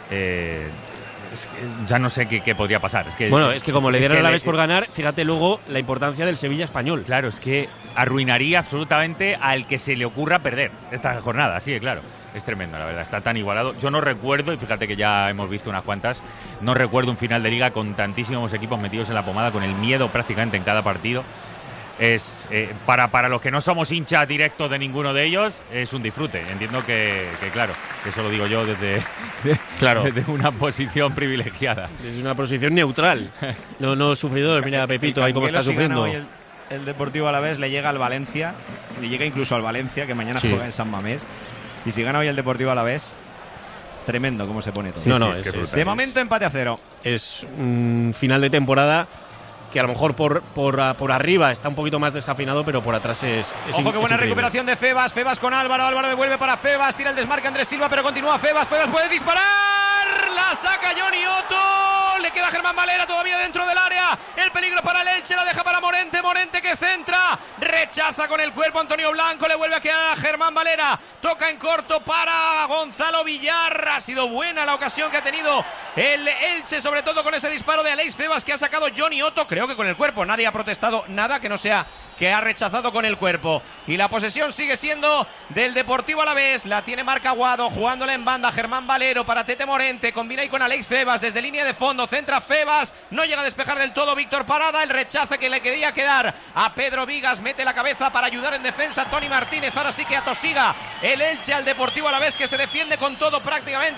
es que ya no sé qué podría pasar. Es que como le dieron a la vez por ganar, fíjate luego la importancia del Sevilla español. Claro, es que arruinaría absolutamente al que se le ocurra perder esta jornada, así de claro. Es tremendo, la verdad, está tan igualado. Yo no recuerdo, y fíjate que ya hemos visto unas cuantas, no recuerdo un final de liga con tantísimos equipos metidos en la pomada, con el miedo prácticamente en cada partido. Es para los que no somos hinchas directos de ninguno de ellos, es un disfrute. Entiendo que claro, que eso lo digo yo desde una posición privilegiada. Desde una posición neutral. No sufridor. Mira, Pepito, ahí cómo está sufriendo. El Deportivo Alavés le llega al Valencia, le llega incluso al Valencia, que mañana juega en San Mamés. Y si gana hoy el Deportivo Alavés, tremendo cómo se pone todo. De momento empate a 0. Es un final de temporada que a lo mejor por arriba está un poquito más descafinado, pero por atrás es Ojo, qué buena recuperación de Febas con Álvaro devuelve para Febas, tira el desmarque Andrés Silva, pero continúa Febas puede disparar, la saca Johnny Otto, le queda Germán Valera todavía dentro del área, el peligro para el Elche, la deja para Morente que centra, rechaza con el cuerpo Antonio Blanco, le vuelve a quedar a Germán Valera, toca en corto para Gonzalo Villar, ha sido buena la ocasión que ha tenido el Elche, sobre todo con ese disparo de Aleix Febas que ha sacado Johnny Otto, creo que con el cuerpo, nadie ha protestado nada que no sea que ha rechazado con el cuerpo, y la posesión sigue siendo del Deportivo Alavés, la tiene Marc Aguado, jugándola en banda Germán Valero para Tete Morente, combina ahí con Aleix Febas desde línea de fondo, centra Febas, no llega a despejar del todo Víctor Parada, el rechace que le quería quedar a Pedro Vigas, mete la cabeza para ayudar en defensa Toni Martínez, ahora sí que atosiga el Elche al Deportivo Alavés, que se defiende con todo prácticamente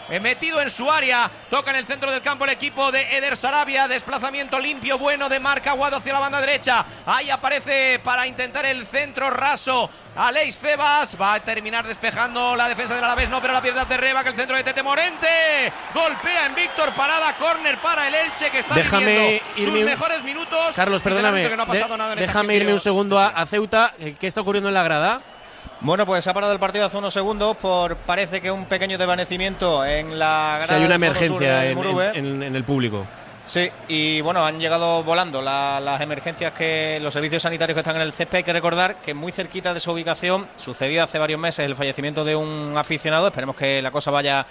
metido en su área. Toca en el centro del campo el equipo de Eder Sarabia. Desplazamiento limpio, bueno de Marc Aguado hacia la banda derecha. Ahí aparece para intentar el centro raso Aleix Febas. Va a terminar despejando la defensa del Alavés. No, pero la pierde Terreba, que el centro de Tete Morente. Golpea en Víctor Parada. Córner para el Elche, que está viviendo sus mejores minutos. Carlos, perdóname. Que no ha pasado nada en déjame irme un segundo a Ceuta. ¿Qué está ocurriendo en la grada? Bueno, pues se ha parado el partido hace unos segundos por parece que un pequeño desvanecimiento en la grada. Sí, hay una emergencia en el público. Sí, y bueno, han llegado volando las emergencias, que los servicios sanitarios que están en el césped. Hay que recordar que muy cerquita de esa ubicación sucedió hace varios meses el fallecimiento de un aficionado. Esperemos que la cosa vaya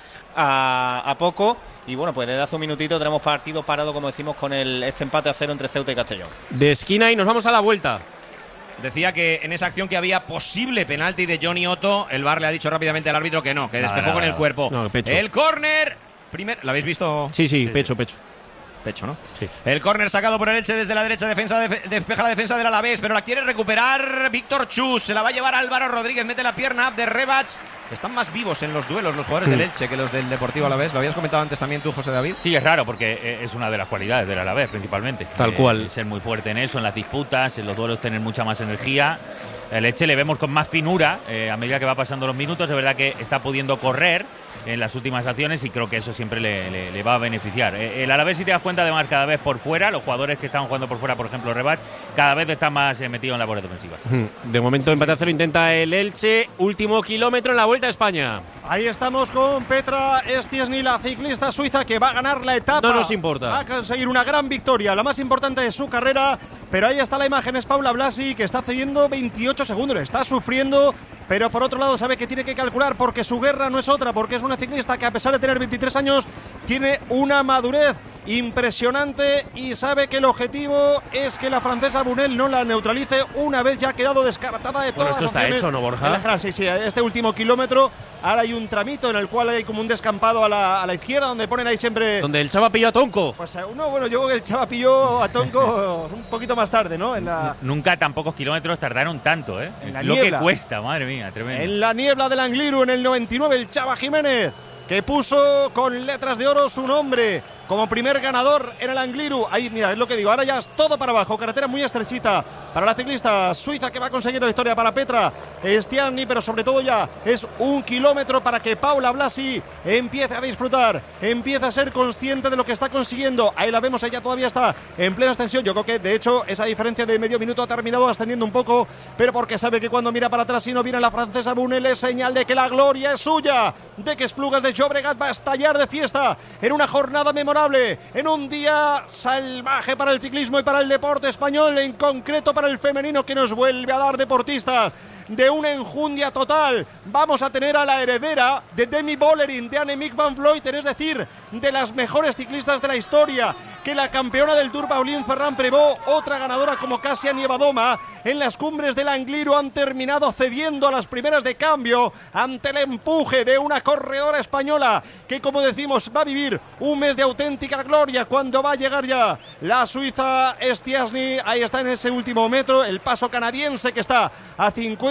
a poco. Y bueno, pues desde hace un minutito tenemos partido parado, como decimos, con este empate a 0 entre Ceuta y Castellón. De esquina y nos vamos a la vuelta. Decía que en esa acción que había posible penalti de Johnny Otto, el VAR le ha dicho rápidamente al árbitro que no, que despejó con el cuerpo. No, pecho. El córner, ¿lo habéis visto? Sí, pecho. Pecho, ¿no? Sí. El córner sacado por el Elche desde la derecha, despeja la defensa del Alavés, pero la quiere recuperar Víctor Chus. Se la va a llevar Álvaro Rodríguez, mete la pierna de Rebach. Están más vivos en los duelos los jugadores del Elche que los del Deportivo Alavés. Lo habías comentado antes también tú, José David. Sí, es raro porque es una de las cualidades del Alavés principalmente. Tal cual. Ser muy fuerte en eso, en las disputas, en los duelos tener mucha más energía. El Elche le vemos con más finura a medida que va pasando los minutos. Es verdad que está pudiendo correr en las últimas acciones y creo que eso siempre le va a beneficiar. El Alavés, si te das cuenta, además cada vez por fuera, los jugadores que están jugando por fuera, por ejemplo Rebach, cada vez están más metidos en labores defensivas. De momento empate a 0 intenta el Elche. Último kilómetro en la Vuelta a España. Ahí estamos con Petra Estiesny, la ciclista suiza que va a ganar la etapa. No nos importa. Va a conseguir una gran victoria, la más importante de su carrera. Pero ahí está la imagen, es Paula Blasi, que está cediendo 28 segundos. Está sufriendo, pero por otro lado sabe que tiene que calcular, porque su guerra no es otra, porque es una ciclista que a pesar de tener 23 años tiene una madurez impresionante y sabe que el objetivo es que la francesa Bunel no la neutralice una vez ya ha quedado descartada de todas. Bueno, esto está hecho, ¿no, Borja? Sí, este último kilómetro. Ahora hay un tramito en el cual hay como un descampado a la izquierda, donde ponen ahí siempre... Donde el Chava pilló a Tonko. Pues no, bueno, yo creo que el Chava pilló a Tonko un poquito más tarde, ¿no? Nunca tan pocos kilómetros tardaron tanto, ¿eh? En la Lo niebla. que cuesta, madre mía, tremendo. En la niebla del Angliru, en el 99, el Chava Jiménez, que puso con letras de oro su nombre como primer ganador en el Angliru. Ahí, mira, es lo que digo, ahora ya es todo para abajo, carretera muy estrechita para la ciclista suiza que va a conseguir la victoria para Petra Estienny, pero sobre todo ya es 1 kilómetro para que Paula Blasi empiece a disfrutar, empiece a ser consciente de lo que está consiguiendo. Ahí la vemos, ella todavía está en plena extensión. Yo creo que de hecho esa diferencia de medio minuto ha terminado ascendiendo un poco, pero porque sabe que cuando mira para atrás y no viene la francesa Bunel, es señal de que la gloria es suya, de que Esplugas de Llobregat va a estallar de fiesta en una jornada memorable, en un día salvaje para el ciclismo y para el deporte español, en concreto para el femenino, que nos vuelve a dar deportistas de una enjundia total. Vamos a tener a la heredera de Demi Vollering, de Annemiek van Vleuten, es decir, de las mejores ciclistas de la historia, que la campeona del Tour Pauline Ferrand-Prévot, otra ganadora como Kasia Niebadoma, en las cumbres del Angliru han terminado cediendo a las primeras de cambio ante el empuje de una corredora española que, como decimos, va a vivir un mes de auténtica gloria cuando va a llegar ya la suiza Estiesny. Ahí está en ese último metro el paso canadiense, que está a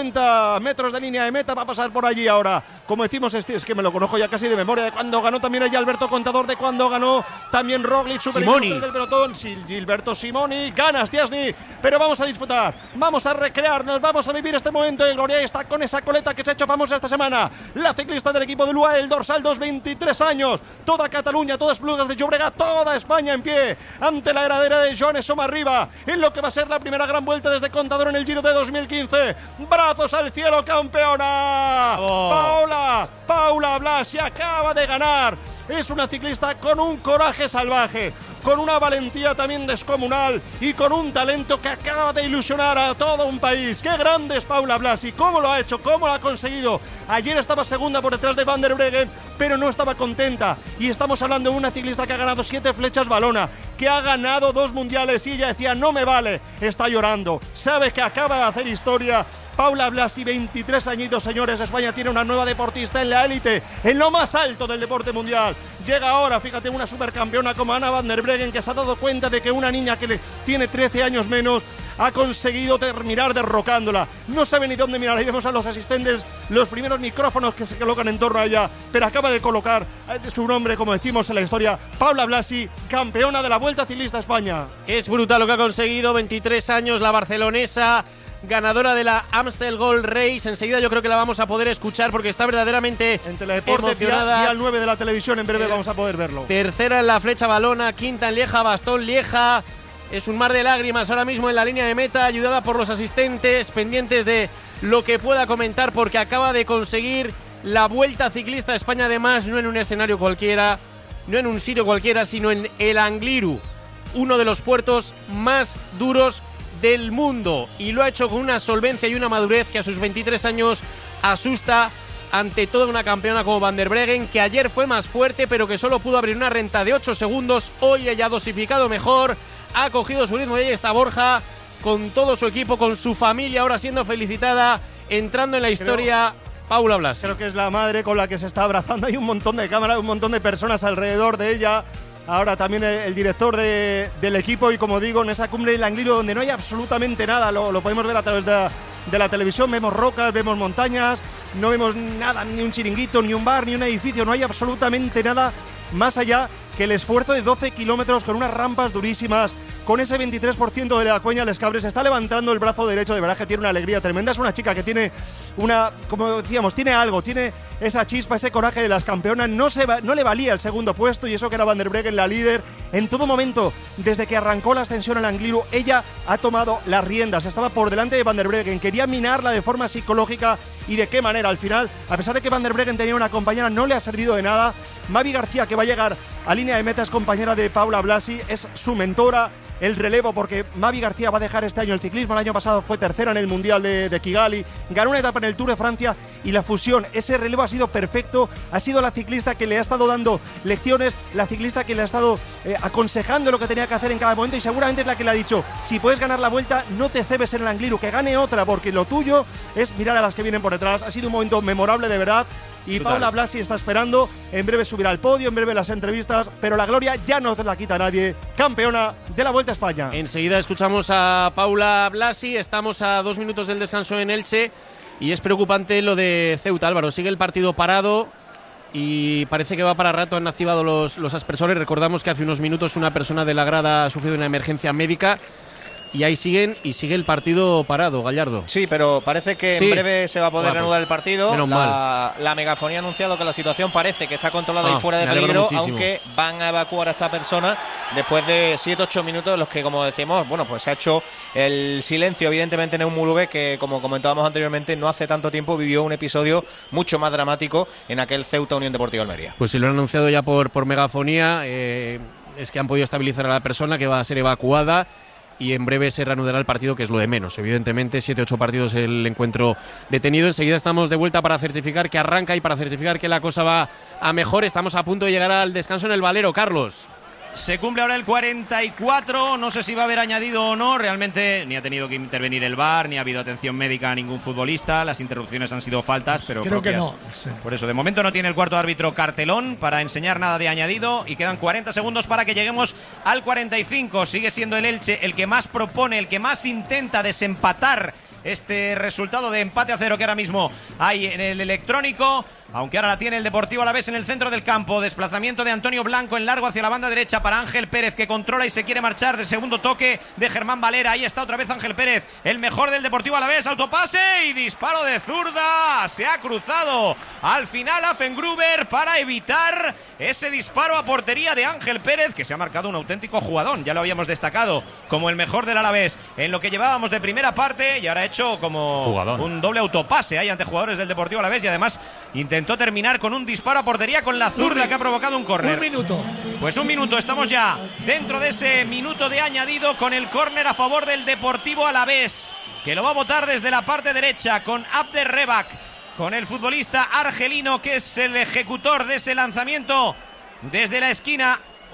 50 metros de línea de meta, va a pasar por allí ahora. Como decimos, es que me lo conozco ya casi de memoria, de cuando ganó también allá Alberto Contador, de cuando ganó también Roglic, superior del pelotón. Sí, Gilberto Simoni, gana Estiesny, pero vamos a disfrutar, vamos a recrearnos, vamos a vivir este momento de gloria. Y está con esa coleta que se ha hecho famosa esta semana, la ciclista del equipo de UAE, el dorsal 2, 23 años, toda Cataluña, todas Esplugas de Llobregat, toda España en pie ante la heredera de Joan Somarriba en lo que va a ser la primera gran vuelta desde Contador en el Giro de 2015. Brazos al cielo, campeona. Paula Blasi acaba de ganar. Es una ciclista con un coraje salvaje, con una valentía también descomunal y con un talento que acaba de ilusionar a todo un país. ¡Qué grande es Paula Blasi! ¿Cómo lo ha hecho? ¿Cómo lo ha conseguido? Ayer estaba segunda por detrás de Van der Breggen, pero no estaba contenta. Y estamos hablando de una ciclista que ha ganado 7 flechas Valona, que ha ganado 2 mundiales, y ella decía, no me vale, está llorando. Sabe que acaba de hacer historia. Paula Blasi, 23 añitos, señores. España tiene una nueva deportista en la élite, en lo más alto del deporte mundial. Llega ahora, fíjate, una supercampeona como Anna Van der Breggen, que se ha dado cuenta de que una niña que le tiene 13 años menos ha conseguido terminar derrocándola. No sabe ni dónde mirar. Ahí vemos a los asistentes, los primeros micrófonos que se colocan en torno a ella, pero acaba de colocar su nombre, como decimos en la historia, Paula Blasi, campeona de la Vuelta Ciclista a España. Es brutal lo que ha conseguido, 23 años, la barcelonesa, ganadora de la Amstel Gold Race. Enseguida yo creo que la vamos a poder escuchar porque está verdaderamente en Teledeporte, emocionada. Día 9 de la televisión, en breve vamos a poder verlo. Tercera en la Flecha Valona, quinta en Lieja, Bastón Lieja. Es un mar de lágrimas ahora mismo en la línea de meta, ayudada por los asistentes, pendientes de lo que pueda comentar porque acaba de conseguir la Vuelta Ciclista a España, además no en un escenario cualquiera, no en un sitio cualquiera, sino en el Angliru, uno de los puertos más duros del mundo, y lo ha hecho con una solvencia y una madurez que a sus 23 años asusta ante toda una campeona como Van der Breggen, que ayer fue más fuerte pero que solo pudo abrir una renta de 8 segundos. Hoy ella ha dosificado mejor, ha cogido su ritmo y ahí está Borja con todo su equipo, con su familia ahora siendo felicitada, entrando en la historia. Paula Blasi. Creo que es la madre con la que se está abrazando. Hay un montón de cámaras, un montón de personas alrededor de ella. Ahora también el director del equipo, y como digo, en esa cumbre del Angliru donde no hay absolutamente nada, lo podemos ver a través de la televisión, vemos rocas, vemos montañas, no vemos nada, ni un chiringuito, ni un bar, ni un edificio, no hay absolutamente nada más allá que el esfuerzo de 12 kilómetros con unas rampas durísimas, con ese 23% de la Cuenya Les Cabres. Está levantando el brazo derecho, de verdad que tiene una alegría tremenda. Es una chica que tiene como decíamos, tiene algo, tiene esa chispa, ese coraje de las campeonas. No le valía el segundo puesto, y eso que era Van der Breggen la líder. En todo momento, desde que arrancó la ascensión al Angliru, ella ha tomado las riendas. Estaba por delante de Van der Breggen, quería minarla de forma psicológica. ¿Y de qué manera? Al final, a pesar de que Van der Breggen tenía una compañera, no le ha servido de nada. Mavi García, que va a llegar a línea de meta, es compañera de Paula Blasi, es su mentora. El relevo, porque Mavi García va a dejar este año el ciclismo. El año pasado fue tercera en el Mundial de Kigali, ganó una etapa en el Tour de Francia, y la fusión, ese relevo ha sido perfecto. Ha sido la ciclista que le ha estado dando lecciones, la ciclista que le ha estado aconsejando lo que tenía que hacer en cada momento, y seguramente es la que le ha dicho: si puedes ganar la Vuelta, no te cebes en el Angliru, que gane otra, porque lo tuyo es mirar a las que vienen por detrás. Ha sido un momento memorable, de verdad. Y brutal. Paula Blasi está esperando, en breve subirá al podio, en breve las entrevistas, pero la gloria ya no te la quita nadie. Campeona de la Vuelta a España. Enseguida escuchamos a Paula Blasi. Estamos a 2 minutos del descanso en Elche y es preocupante lo de Ceuta, Álvaro. Sigue el partido parado y parece que va para rato. Han activado los aspersores. Recordamos que hace unos minutos una persona de la grada ha sufrido una emergencia médica. Y ahí siguen, y sigue el partido parado, Gallardo. Sí, pero parece que en breve se va a poder reanudar el partido. Menos mal. La megafonía ha anunciado que la situación parece que está controlada y fuera de peligro, aunque van a evacuar a esta persona después de 7-8 minutos en los que, como decimos, bueno, pues se ha hecho el silencio, evidentemente, en Eumurube, que, como comentábamos anteriormente, no hace tanto tiempo vivió un episodio mucho más dramático en aquel Ceuta Unión Deportiva Almería. Pues si lo han anunciado ya por megafonía, es que han podido estabilizar a la persona, que va a ser evacuada. Y en breve se reanudará el partido, que es lo de menos. Evidentemente, 7-8 partidos el encuentro detenido. Enseguida estamos de vuelta para certificar que arranca y para certificar que la cosa va a mejor. Estamos a punto de llegar al descanso en el Valero, Carlos. Se cumple ahora el 44, no sé si va a haber añadido o no, realmente ni ha tenido que intervenir el VAR, ni ha habido atención médica a ningún futbolista, las interrupciones han sido faltas, pero creo que no. Sí. Por eso, de momento no tiene el cuarto árbitro cartelón para enseñar nada de añadido, y quedan 40 segundos para que lleguemos al 45. Sigue siendo el Elche el que más propone, el que más intenta desempatar este resultado de empate a 0 que ahora mismo hay en el electrónico. Aunque ahora la tiene el Deportivo Alavés en el centro del campo. Desplazamiento de Antonio Blanco en largo hacia la banda derecha para Ángel Pérez, que controla y se quiere marchar. De segundo toque de Germán Valera. Ahí está otra vez Ángel Pérez, el mejor del Deportivo Alavés. Autopase y disparo de zurda. Se ha cruzado al final Affengruber para evitar ese disparo a portería de Ángel Pérez, que se ha marcado un auténtico jugadón. Ya lo habíamos destacado como el mejor del Alavés en lo que llevábamos de primera parte, y ahora ha hecho como jugadón. Un doble autopase ahí ante jugadores del Deportivo Alavés, y además intentó terminar con un disparo a portería con la zurda, que ha provocado un córner. 1 minuto. Pues 1 minuto, estamos ya dentro de ese minuto de añadido, con el córner a favor del Deportivo Alavés, que lo va a botar desde la parte derecha con Abderrebak, con el futbolista argelino, que es el ejecutor de ese lanzamiento desde la esquina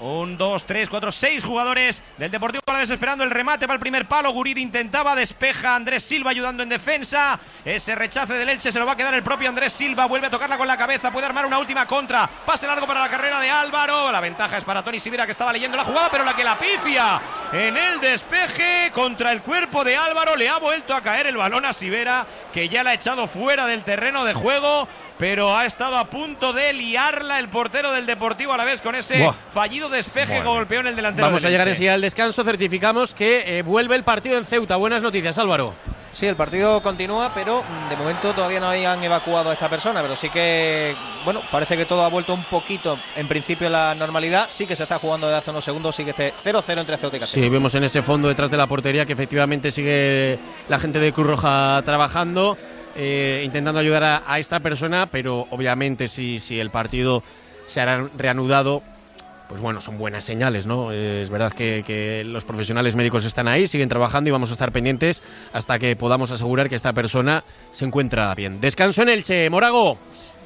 1, 2, 3, 4, 6 jugadores del Deportivo Alavés esperando el remate para el primer palo. Guridi intentaba, despeja Andrés Silva ayudando en defensa. Ese rechace del Elche se lo va a quedar el propio Andrés Silva. Vuelve a tocarla con la cabeza, puede armar una última contra. Pase largo para la carrera de Álvaro. La ventaja es para Toni Sibera, que estaba leyendo la jugada, pero la que la pifia en el despeje contra el cuerpo de Álvaro. Le ha vuelto a caer el balón a Sibera, que ya la ha echado fuera del terreno de juego, pero ha estado a punto de liarla el portero del Deportivo Alavés con ese fallido despeje que golpeó en el delantero. Vamos a llegar Elche. enseguida al descanso. Certificamos que vuelve el partido en Ceuta. Buenas noticias, Álvaro. Sí, el partido continúa, pero de momento todavía no habían evacuado a esta persona, pero sí que, bueno, parece que todo ha vuelto un poquito, en principio, a la normalidad. Sí que se está jugando desde hace unos segundos, sí que esté 0-0 entre Ceuta y Castellón. Sí, vemos en ese fondo detrás de la portería que efectivamente sigue la gente de Cruz Roja trabajando, intentando ayudar a esta persona, pero obviamente si el partido se hará reanudado, pues bueno, son buenas señales, ¿no? Es verdad que los profesionales médicos están ahí, siguen trabajando y vamos a estar pendientes hasta que podamos asegurar que esta persona se encuentra bien. Descanso en Elche, Morago.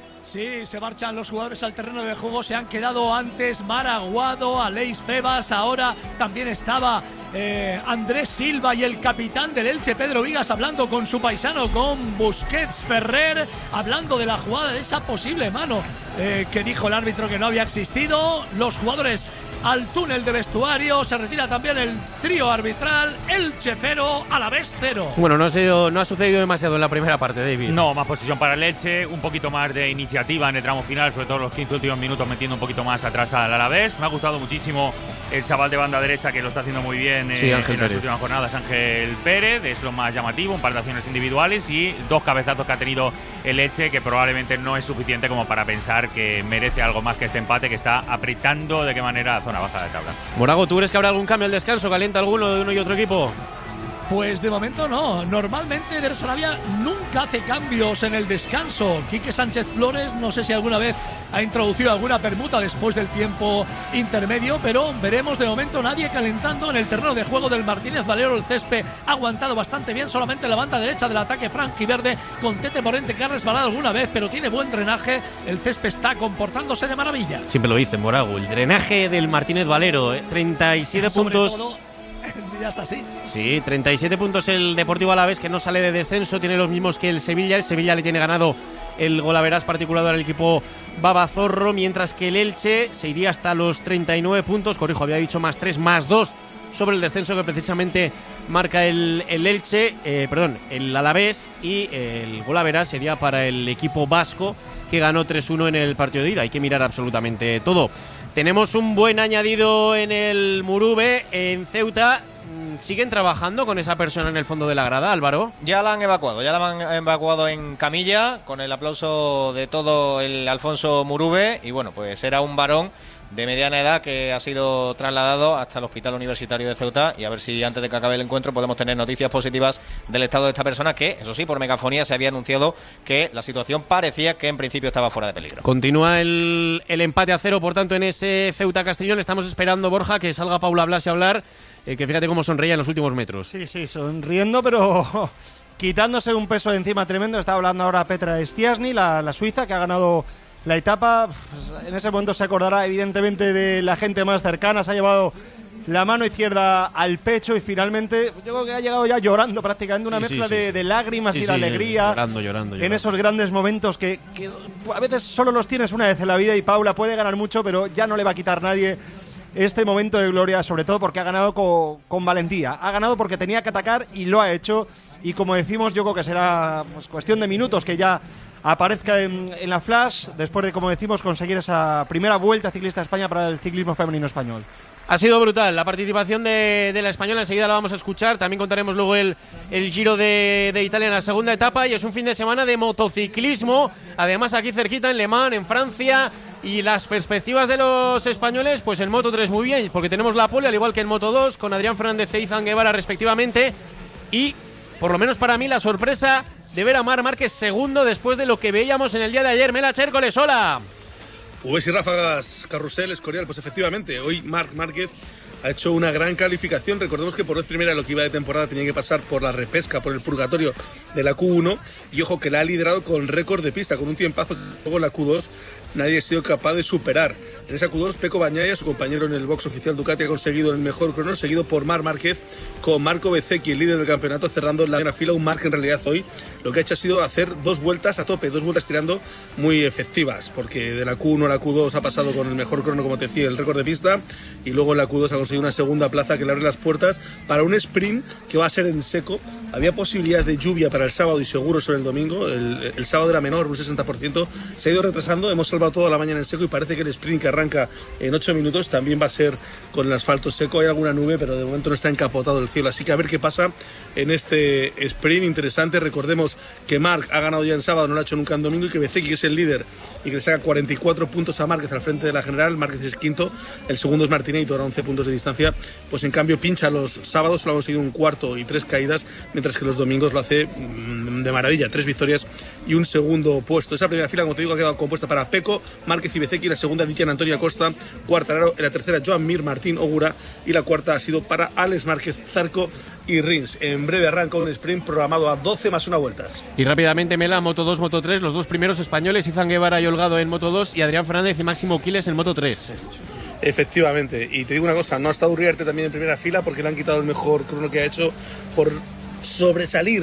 Sí, se marchan los jugadores al terreno de juego, se han quedado antes Maraguado, Aleix Febas, ahora también estaba Andrés Silva y el capitán del Elche, Pedro Vigas, hablando con su paisano, con Busquets Ferrer, hablando de la jugada, de esa posible mano que dijo el árbitro que no había existido. Los jugadores al túnel de vestuario, se retira también el trío arbitral, Elche 0, Alavés 0. Bueno, no ha sucedido demasiado en la primera parte, David. No, más posición para el Elche, un poquito más de iniciativa en el tramo final, sobre todo los 15 últimos minutos metiendo un poquito más atrás al Alavés. Me ha gustado muchísimo el chaval de banda derecha, que lo está haciendo muy bien sí, en las últimas jornadas, Ángel Pérez, es lo más llamativo, un par de acciones individuales y 2 cabezazos que ha tenido el Elche, que probablemente no es suficiente como para pensar que merece algo más que este empate, que está apretando de qué manera zona baja de tabla. Morago, ¿tú crees que habrá algún cambio al descanso? ¿Calienta alguno de uno y otro equipo? Pues de momento no. Normalmente Der Sarabia nunca hace cambios en el descanso. Quique Sánchez Flores no sé si alguna vez ha introducido alguna permuta después del tiempo intermedio, pero veremos. De momento nadie calentando en el terreno de juego del Martínez Valero. El césped ha aguantado bastante bien, solamente la banda derecha del ataque franjiverde con Tete Morente, que ha resbalado alguna vez, pero tiene buen drenaje. El césped está comportándose de maravilla. Siempre lo dicen, Morago, el drenaje del Martínez Valero, 37 puntos. Todo, días así. Sí, 37 puntos el Deportivo Alavés, que no sale de descenso, tiene los mismos que el Sevilla. El Sevilla le tiene ganado el golaveras particular al equipo Babazorro, mientras que el Elche se iría hasta los 39 puntos. Corrijo, había dicho más 3, más 2 sobre el descenso que precisamente marca el Elche, el Alavés, y el golaveras sería para el equipo vasco, que ganó 3-1 en el partido de ida. Hay que mirar absolutamente todo. Tenemos un buen añadido en el Murube, en Ceuta. ¿Siguen trabajando con esa persona en el fondo de la grada, Álvaro? Ya la han evacuado en camilla, con el aplauso de todo el Alfonso Murube. Y bueno, pues era un varón de mediana edad que ha sido trasladado hasta el Hospital Universitario de Ceuta, y a ver si antes de que acabe el encuentro podemos tener noticias positivas del estado de esta persona, que eso sí, por megafonía se había anunciado que la situación parecía que en principio estaba fuera de peligro. Continúa el empate a 0, por tanto, en ese Ceuta-Castellón. Estamos esperando, Borja, que salga Paula Blasi a hablar, que fíjate cómo sonreía en los últimos metros. Sí, sonriendo, pero quitándose un peso de encima tremendo. Está hablando ahora Petra Stiasny, la suiza, que ha ganado la etapa. En ese momento se acordará evidentemente de la gente más cercana. Se ha llevado la mano izquierda al pecho y finalmente yo creo que ha llegado ya llorando prácticamente, una mezcla de lágrimas y de alegría, llorando. En esos grandes momentos que a veces solo los tienes una vez en la vida, y Paula puede ganar mucho, pero ya no le va a quitar nadie este momento de gloria, sobre todo porque ha ganado con valentía. Ha ganado porque tenía que atacar y lo ha hecho, y como decimos, yo creo que será cuestión de minutos que ya aparezca en la flash, después de, como decimos, conseguir esa primera vuelta ciclista a España para el ciclismo femenino español. Ha sido brutal la participación de la española, enseguida la vamos a escuchar. También contaremos luego el Giro de Italia en la segunda etapa, y es un fin de semana de motociclismo, además aquí cerquita en Le Mans, en Francia. Y las perspectivas de los españoles, pues en Moto 3 muy bien, porque tenemos la pole, al igual que en Moto 2, con Adrián Fernández e Izan Guevara respectivamente, y por lo menos para mí la sorpresa de ver a Marc Márquez segundo después de lo que veíamos en el día de ayer. Mela Chércoles, hola. Ubes y ráfagas, carrusel, Escorial. Pues efectivamente, hoy Marc Márquez ha hecho una gran calificación. Recordemos que por vez primera en lo que iba de temporada tenía que pasar por la repesca, por el purgatorio de la Q1, y ojo que la ha liderado con récord de pista, con un tiempazo que luego en la Q2 nadie ha sido capaz de superar. En esa Q2, Pecco Bagnaia, su compañero en el box oficial Ducati, ha conseguido el mejor crono, seguido por Marc Márquez, con Marco Bezzecchi, el líder del campeonato, cerrando la primera fila. Un Marc en realidad hoy lo que ha hecho ha sido hacer 2 vueltas a tope, 2 vueltas tirando muy efectivas, porque de la Q1 a la Q2 ha pasado con el mejor crono, como te decía, el récord de pista, y luego en la Q2 ha conseguido una segunda plaza que le abre las puertas para un sprint que va a ser en seco. Había posibilidad de lluvia para el sábado y seguro sobre el domingo. El sábado era menor, un 60%. Se ha ido retrasando, hemos salvado toda la mañana en seco y parece que el sprint que arranca en 8 minutos también va a ser con el asfalto seco. Hay alguna nube, pero de momento no está encapotado el cielo, así que a ver qué pasa en este sprint interesante. Recordemos que Marc ha ganado ya en sábado, no lo ha hecho nunca en domingo, y que Bezzecchi, que es el líder y que le saca 44 puntos a Márquez al frente de la general. Márquez es quinto, el segundo es Martinator a 11 puntos de distancia, pues en cambio pincha los sábados, solo ha conseguido un cuarto y 3 caídas, mientras que los domingos lo hace de maravilla, 3 victorias y un segundo puesto. Esa primera fila, como te digo, ha quedado compuesta para Pecco, Márquez y Bezzecchi, la segunda Dijan Antonio Costa, Quartararo, en la tercera Joan Mir, Martín Ogura, y la cuarta ha sido para Alex Márquez, Zarco y Rins. En breve arranca un sprint programado a 12 más 1 vueltas. Y rápidamente, Mela, Moto 2, Moto 3, los 2 primeros españoles, Izan Guevara y Holgado en Moto 2 y Adrián Fernández y Máximo Quiles en Moto 3. Efectivamente, y te digo una cosa, no ha estado Uriarte también en primera fila porque le han quitado el mejor crono que ha hecho por sobresalir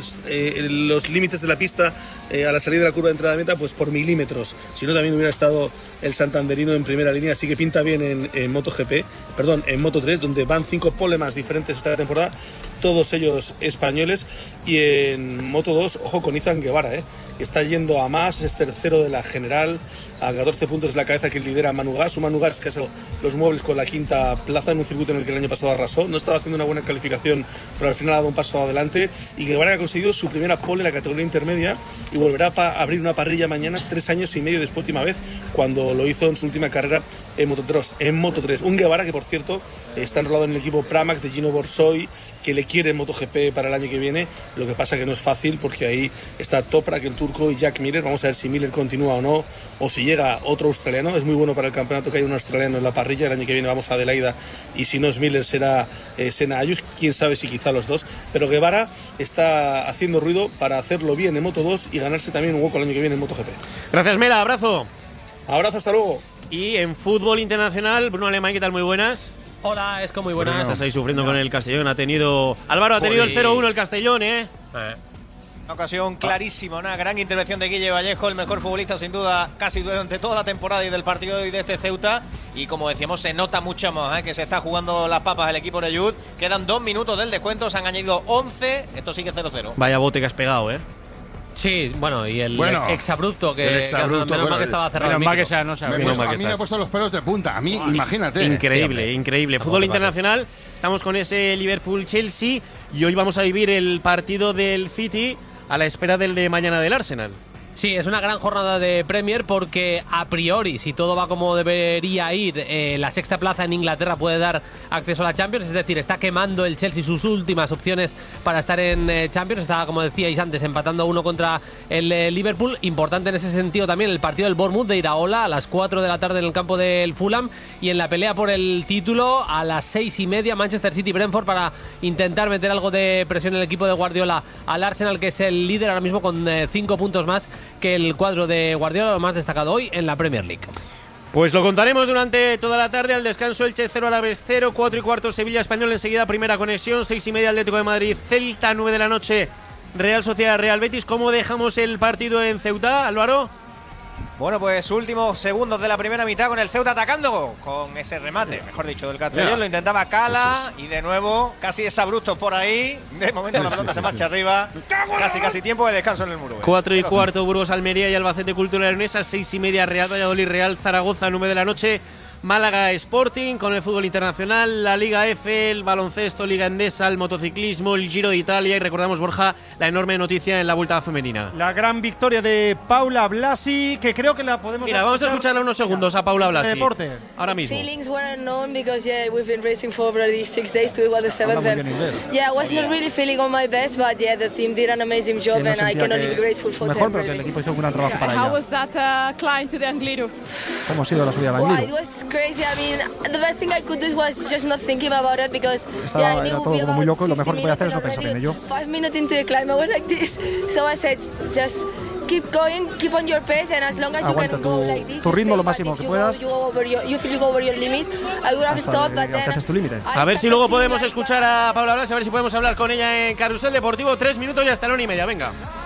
los límites de la pista a la salida de la curva de entrada de meta, pues por milímetros. Si no, también hubiera estado el santanderino en primera línea, así que pinta bien en MotoGP, en Moto 3, donde van 5 polemas diferentes esta temporada, todos ellos españoles. Y en Moto 2, ojo con Izan Guevara, que está yendo a más, es tercero de la general, a 14 puntos de la cabeza que lidera Manu Gas. Manu Gas que ha sacado los muebles con la quinta plaza en un circuito en el que el año pasado arrasó. No estaba haciendo una buena calificación, pero al final ha dado un paso adelante. Y Guevara ha conseguido su primera pole en la categoría intermedia y volverá a abrir una parrilla mañana, 3 años y medio después, última vez, cuando lo hizo en su última carrera en Moto 3. Un Guevara que, por cierto, está enrolado en el equipo Pramac de Gino Borsoi, que le quiere en MotoGP para el año que viene. Lo que pasa que no es fácil porque ahí está Toprak, el turco, y Jack Miller. Vamos a ver si Miller continúa o no, o si llega otro australiano. Es muy bueno para el campeonato que hay un australiano en la parrilla. El año que viene vamos a Adelaida y si no es Miller será Senna Ayus. Quién sabe si quizá los dos. Pero Guevara está haciendo ruido para hacerlo bien en Moto 2 y ganarse también un hueco el año que viene en MotoGP. Gracias, Mela, abrazo. Abrazo, hasta luego. Y en fútbol internacional, Bruno Alemán, ¿qué tal? Muy buenas. Hola, es como muy buenas. Estás ahí sufriendo con el Castellón. Álvaro ha tenido el 0-1 el Castellón, Una ocasión clarísima, una gran intervención de Guille Vallejo, el mejor futbolista sin duda casi durante toda la temporada y del partido de hoy de este Ceuta. Y como decíamos, se nota mucho más que se está jugando las papas el equipo de Yud. Quedan 2 minutos del descuento, se han añadido 11. Esto sigue 0-0. Vaya bote que has pegado, Sí, bueno, y el exabrupto que menos mal que estaba cerrado. Menos mal que no se abrió. A mí me ha puesto los pelos de punta. A mí, imagínate. Increíble. Fútbol internacional. Estamos con ese Liverpool-Chelsea y hoy vamos a vivir el partido del City a la espera del de mañana del Arsenal. Sí, es una gran jornada de Premier porque a priori, si todo va como debería ir, la sexta plaza en Inglaterra puede dar acceso a la Champions, es decir, está quemando el Chelsea sus últimas opciones para estar en Champions. Está, como decíais antes, empatando 1 contra el Liverpool. Importante en ese sentido también el partido del Bournemouth de Iraola a las 4 de la tarde en el campo del Fulham, y en la pelea por el título a las 6:30 Manchester City-Brentford para intentar meter algo de presión en el equipo de Guardiola al Arsenal, que es el líder ahora mismo con 5 puntos más que el cuadro de Guardiola, lo más destacado hoy en la Premier League. Pues lo contaremos durante toda la tarde. Al descanso, Elche 0, Alavés 0, 4:15 Sevilla Español, enseguida primera conexión, 6:30 Atlético de Madrid Celta, 9 de la noche Real Sociedad Real Betis. ¿Cómo dejamos el partido en Ceuta, Álvaro? Bueno, pues últimos segundos de la primera mitad con el Ceuta atacando con ese remate, mejor dicho, del Castellón. Lo intentaba Cala y de nuevo casi es abrupto por ahí. De momento la pelota se marcha arriba. Casi tiempo de descanso en el muro. 4:15 Burgos Almería y Albacete Cultural Leonesa, 6:30 Real Valladolid Real Zaragoza, 9 de la noche Málaga Sporting. Con el fútbol internacional, la Liga F, el baloncesto, Liga Endesa, el motociclismo, el Giro de Italia y recordamos, Borja, la enorme noticia en la Vuelta Femenina. La gran victoria de Paula Blasi, que creo que la podemos vamos a escucharla unos segundos a Paula Blasi. Deporte. Ahora mismo. Feelings weren't known because we've been racing for already 6 days to it was the 7th. I was not really feeling on my best, but the team did an amazing job and I can only be grateful for mejor, them. Pero que el equipo hizo un gran trabajo para How ella. was that climb to the Angliru? ¿Cómo ha sido la subida al Angliru? It was crazy. I mean, the best thing I could do was just not thinking about it because era todo como muy loco y lo mejor que podía hacer es no pensar en ello. 5 minutes into the climb I was like this, so I said just keep going, keep on your pace, and as long as you can go like this, tu ritmo lo máximo que puedas. You feel you go over your limit. I would have stopped, but then haces tu límite. A ver si luego podemos escuchar a Paula Blas, a ver si podemos hablar con ella en Carrusel Deportivo. 3 minutos y hasta la 1:30, venga.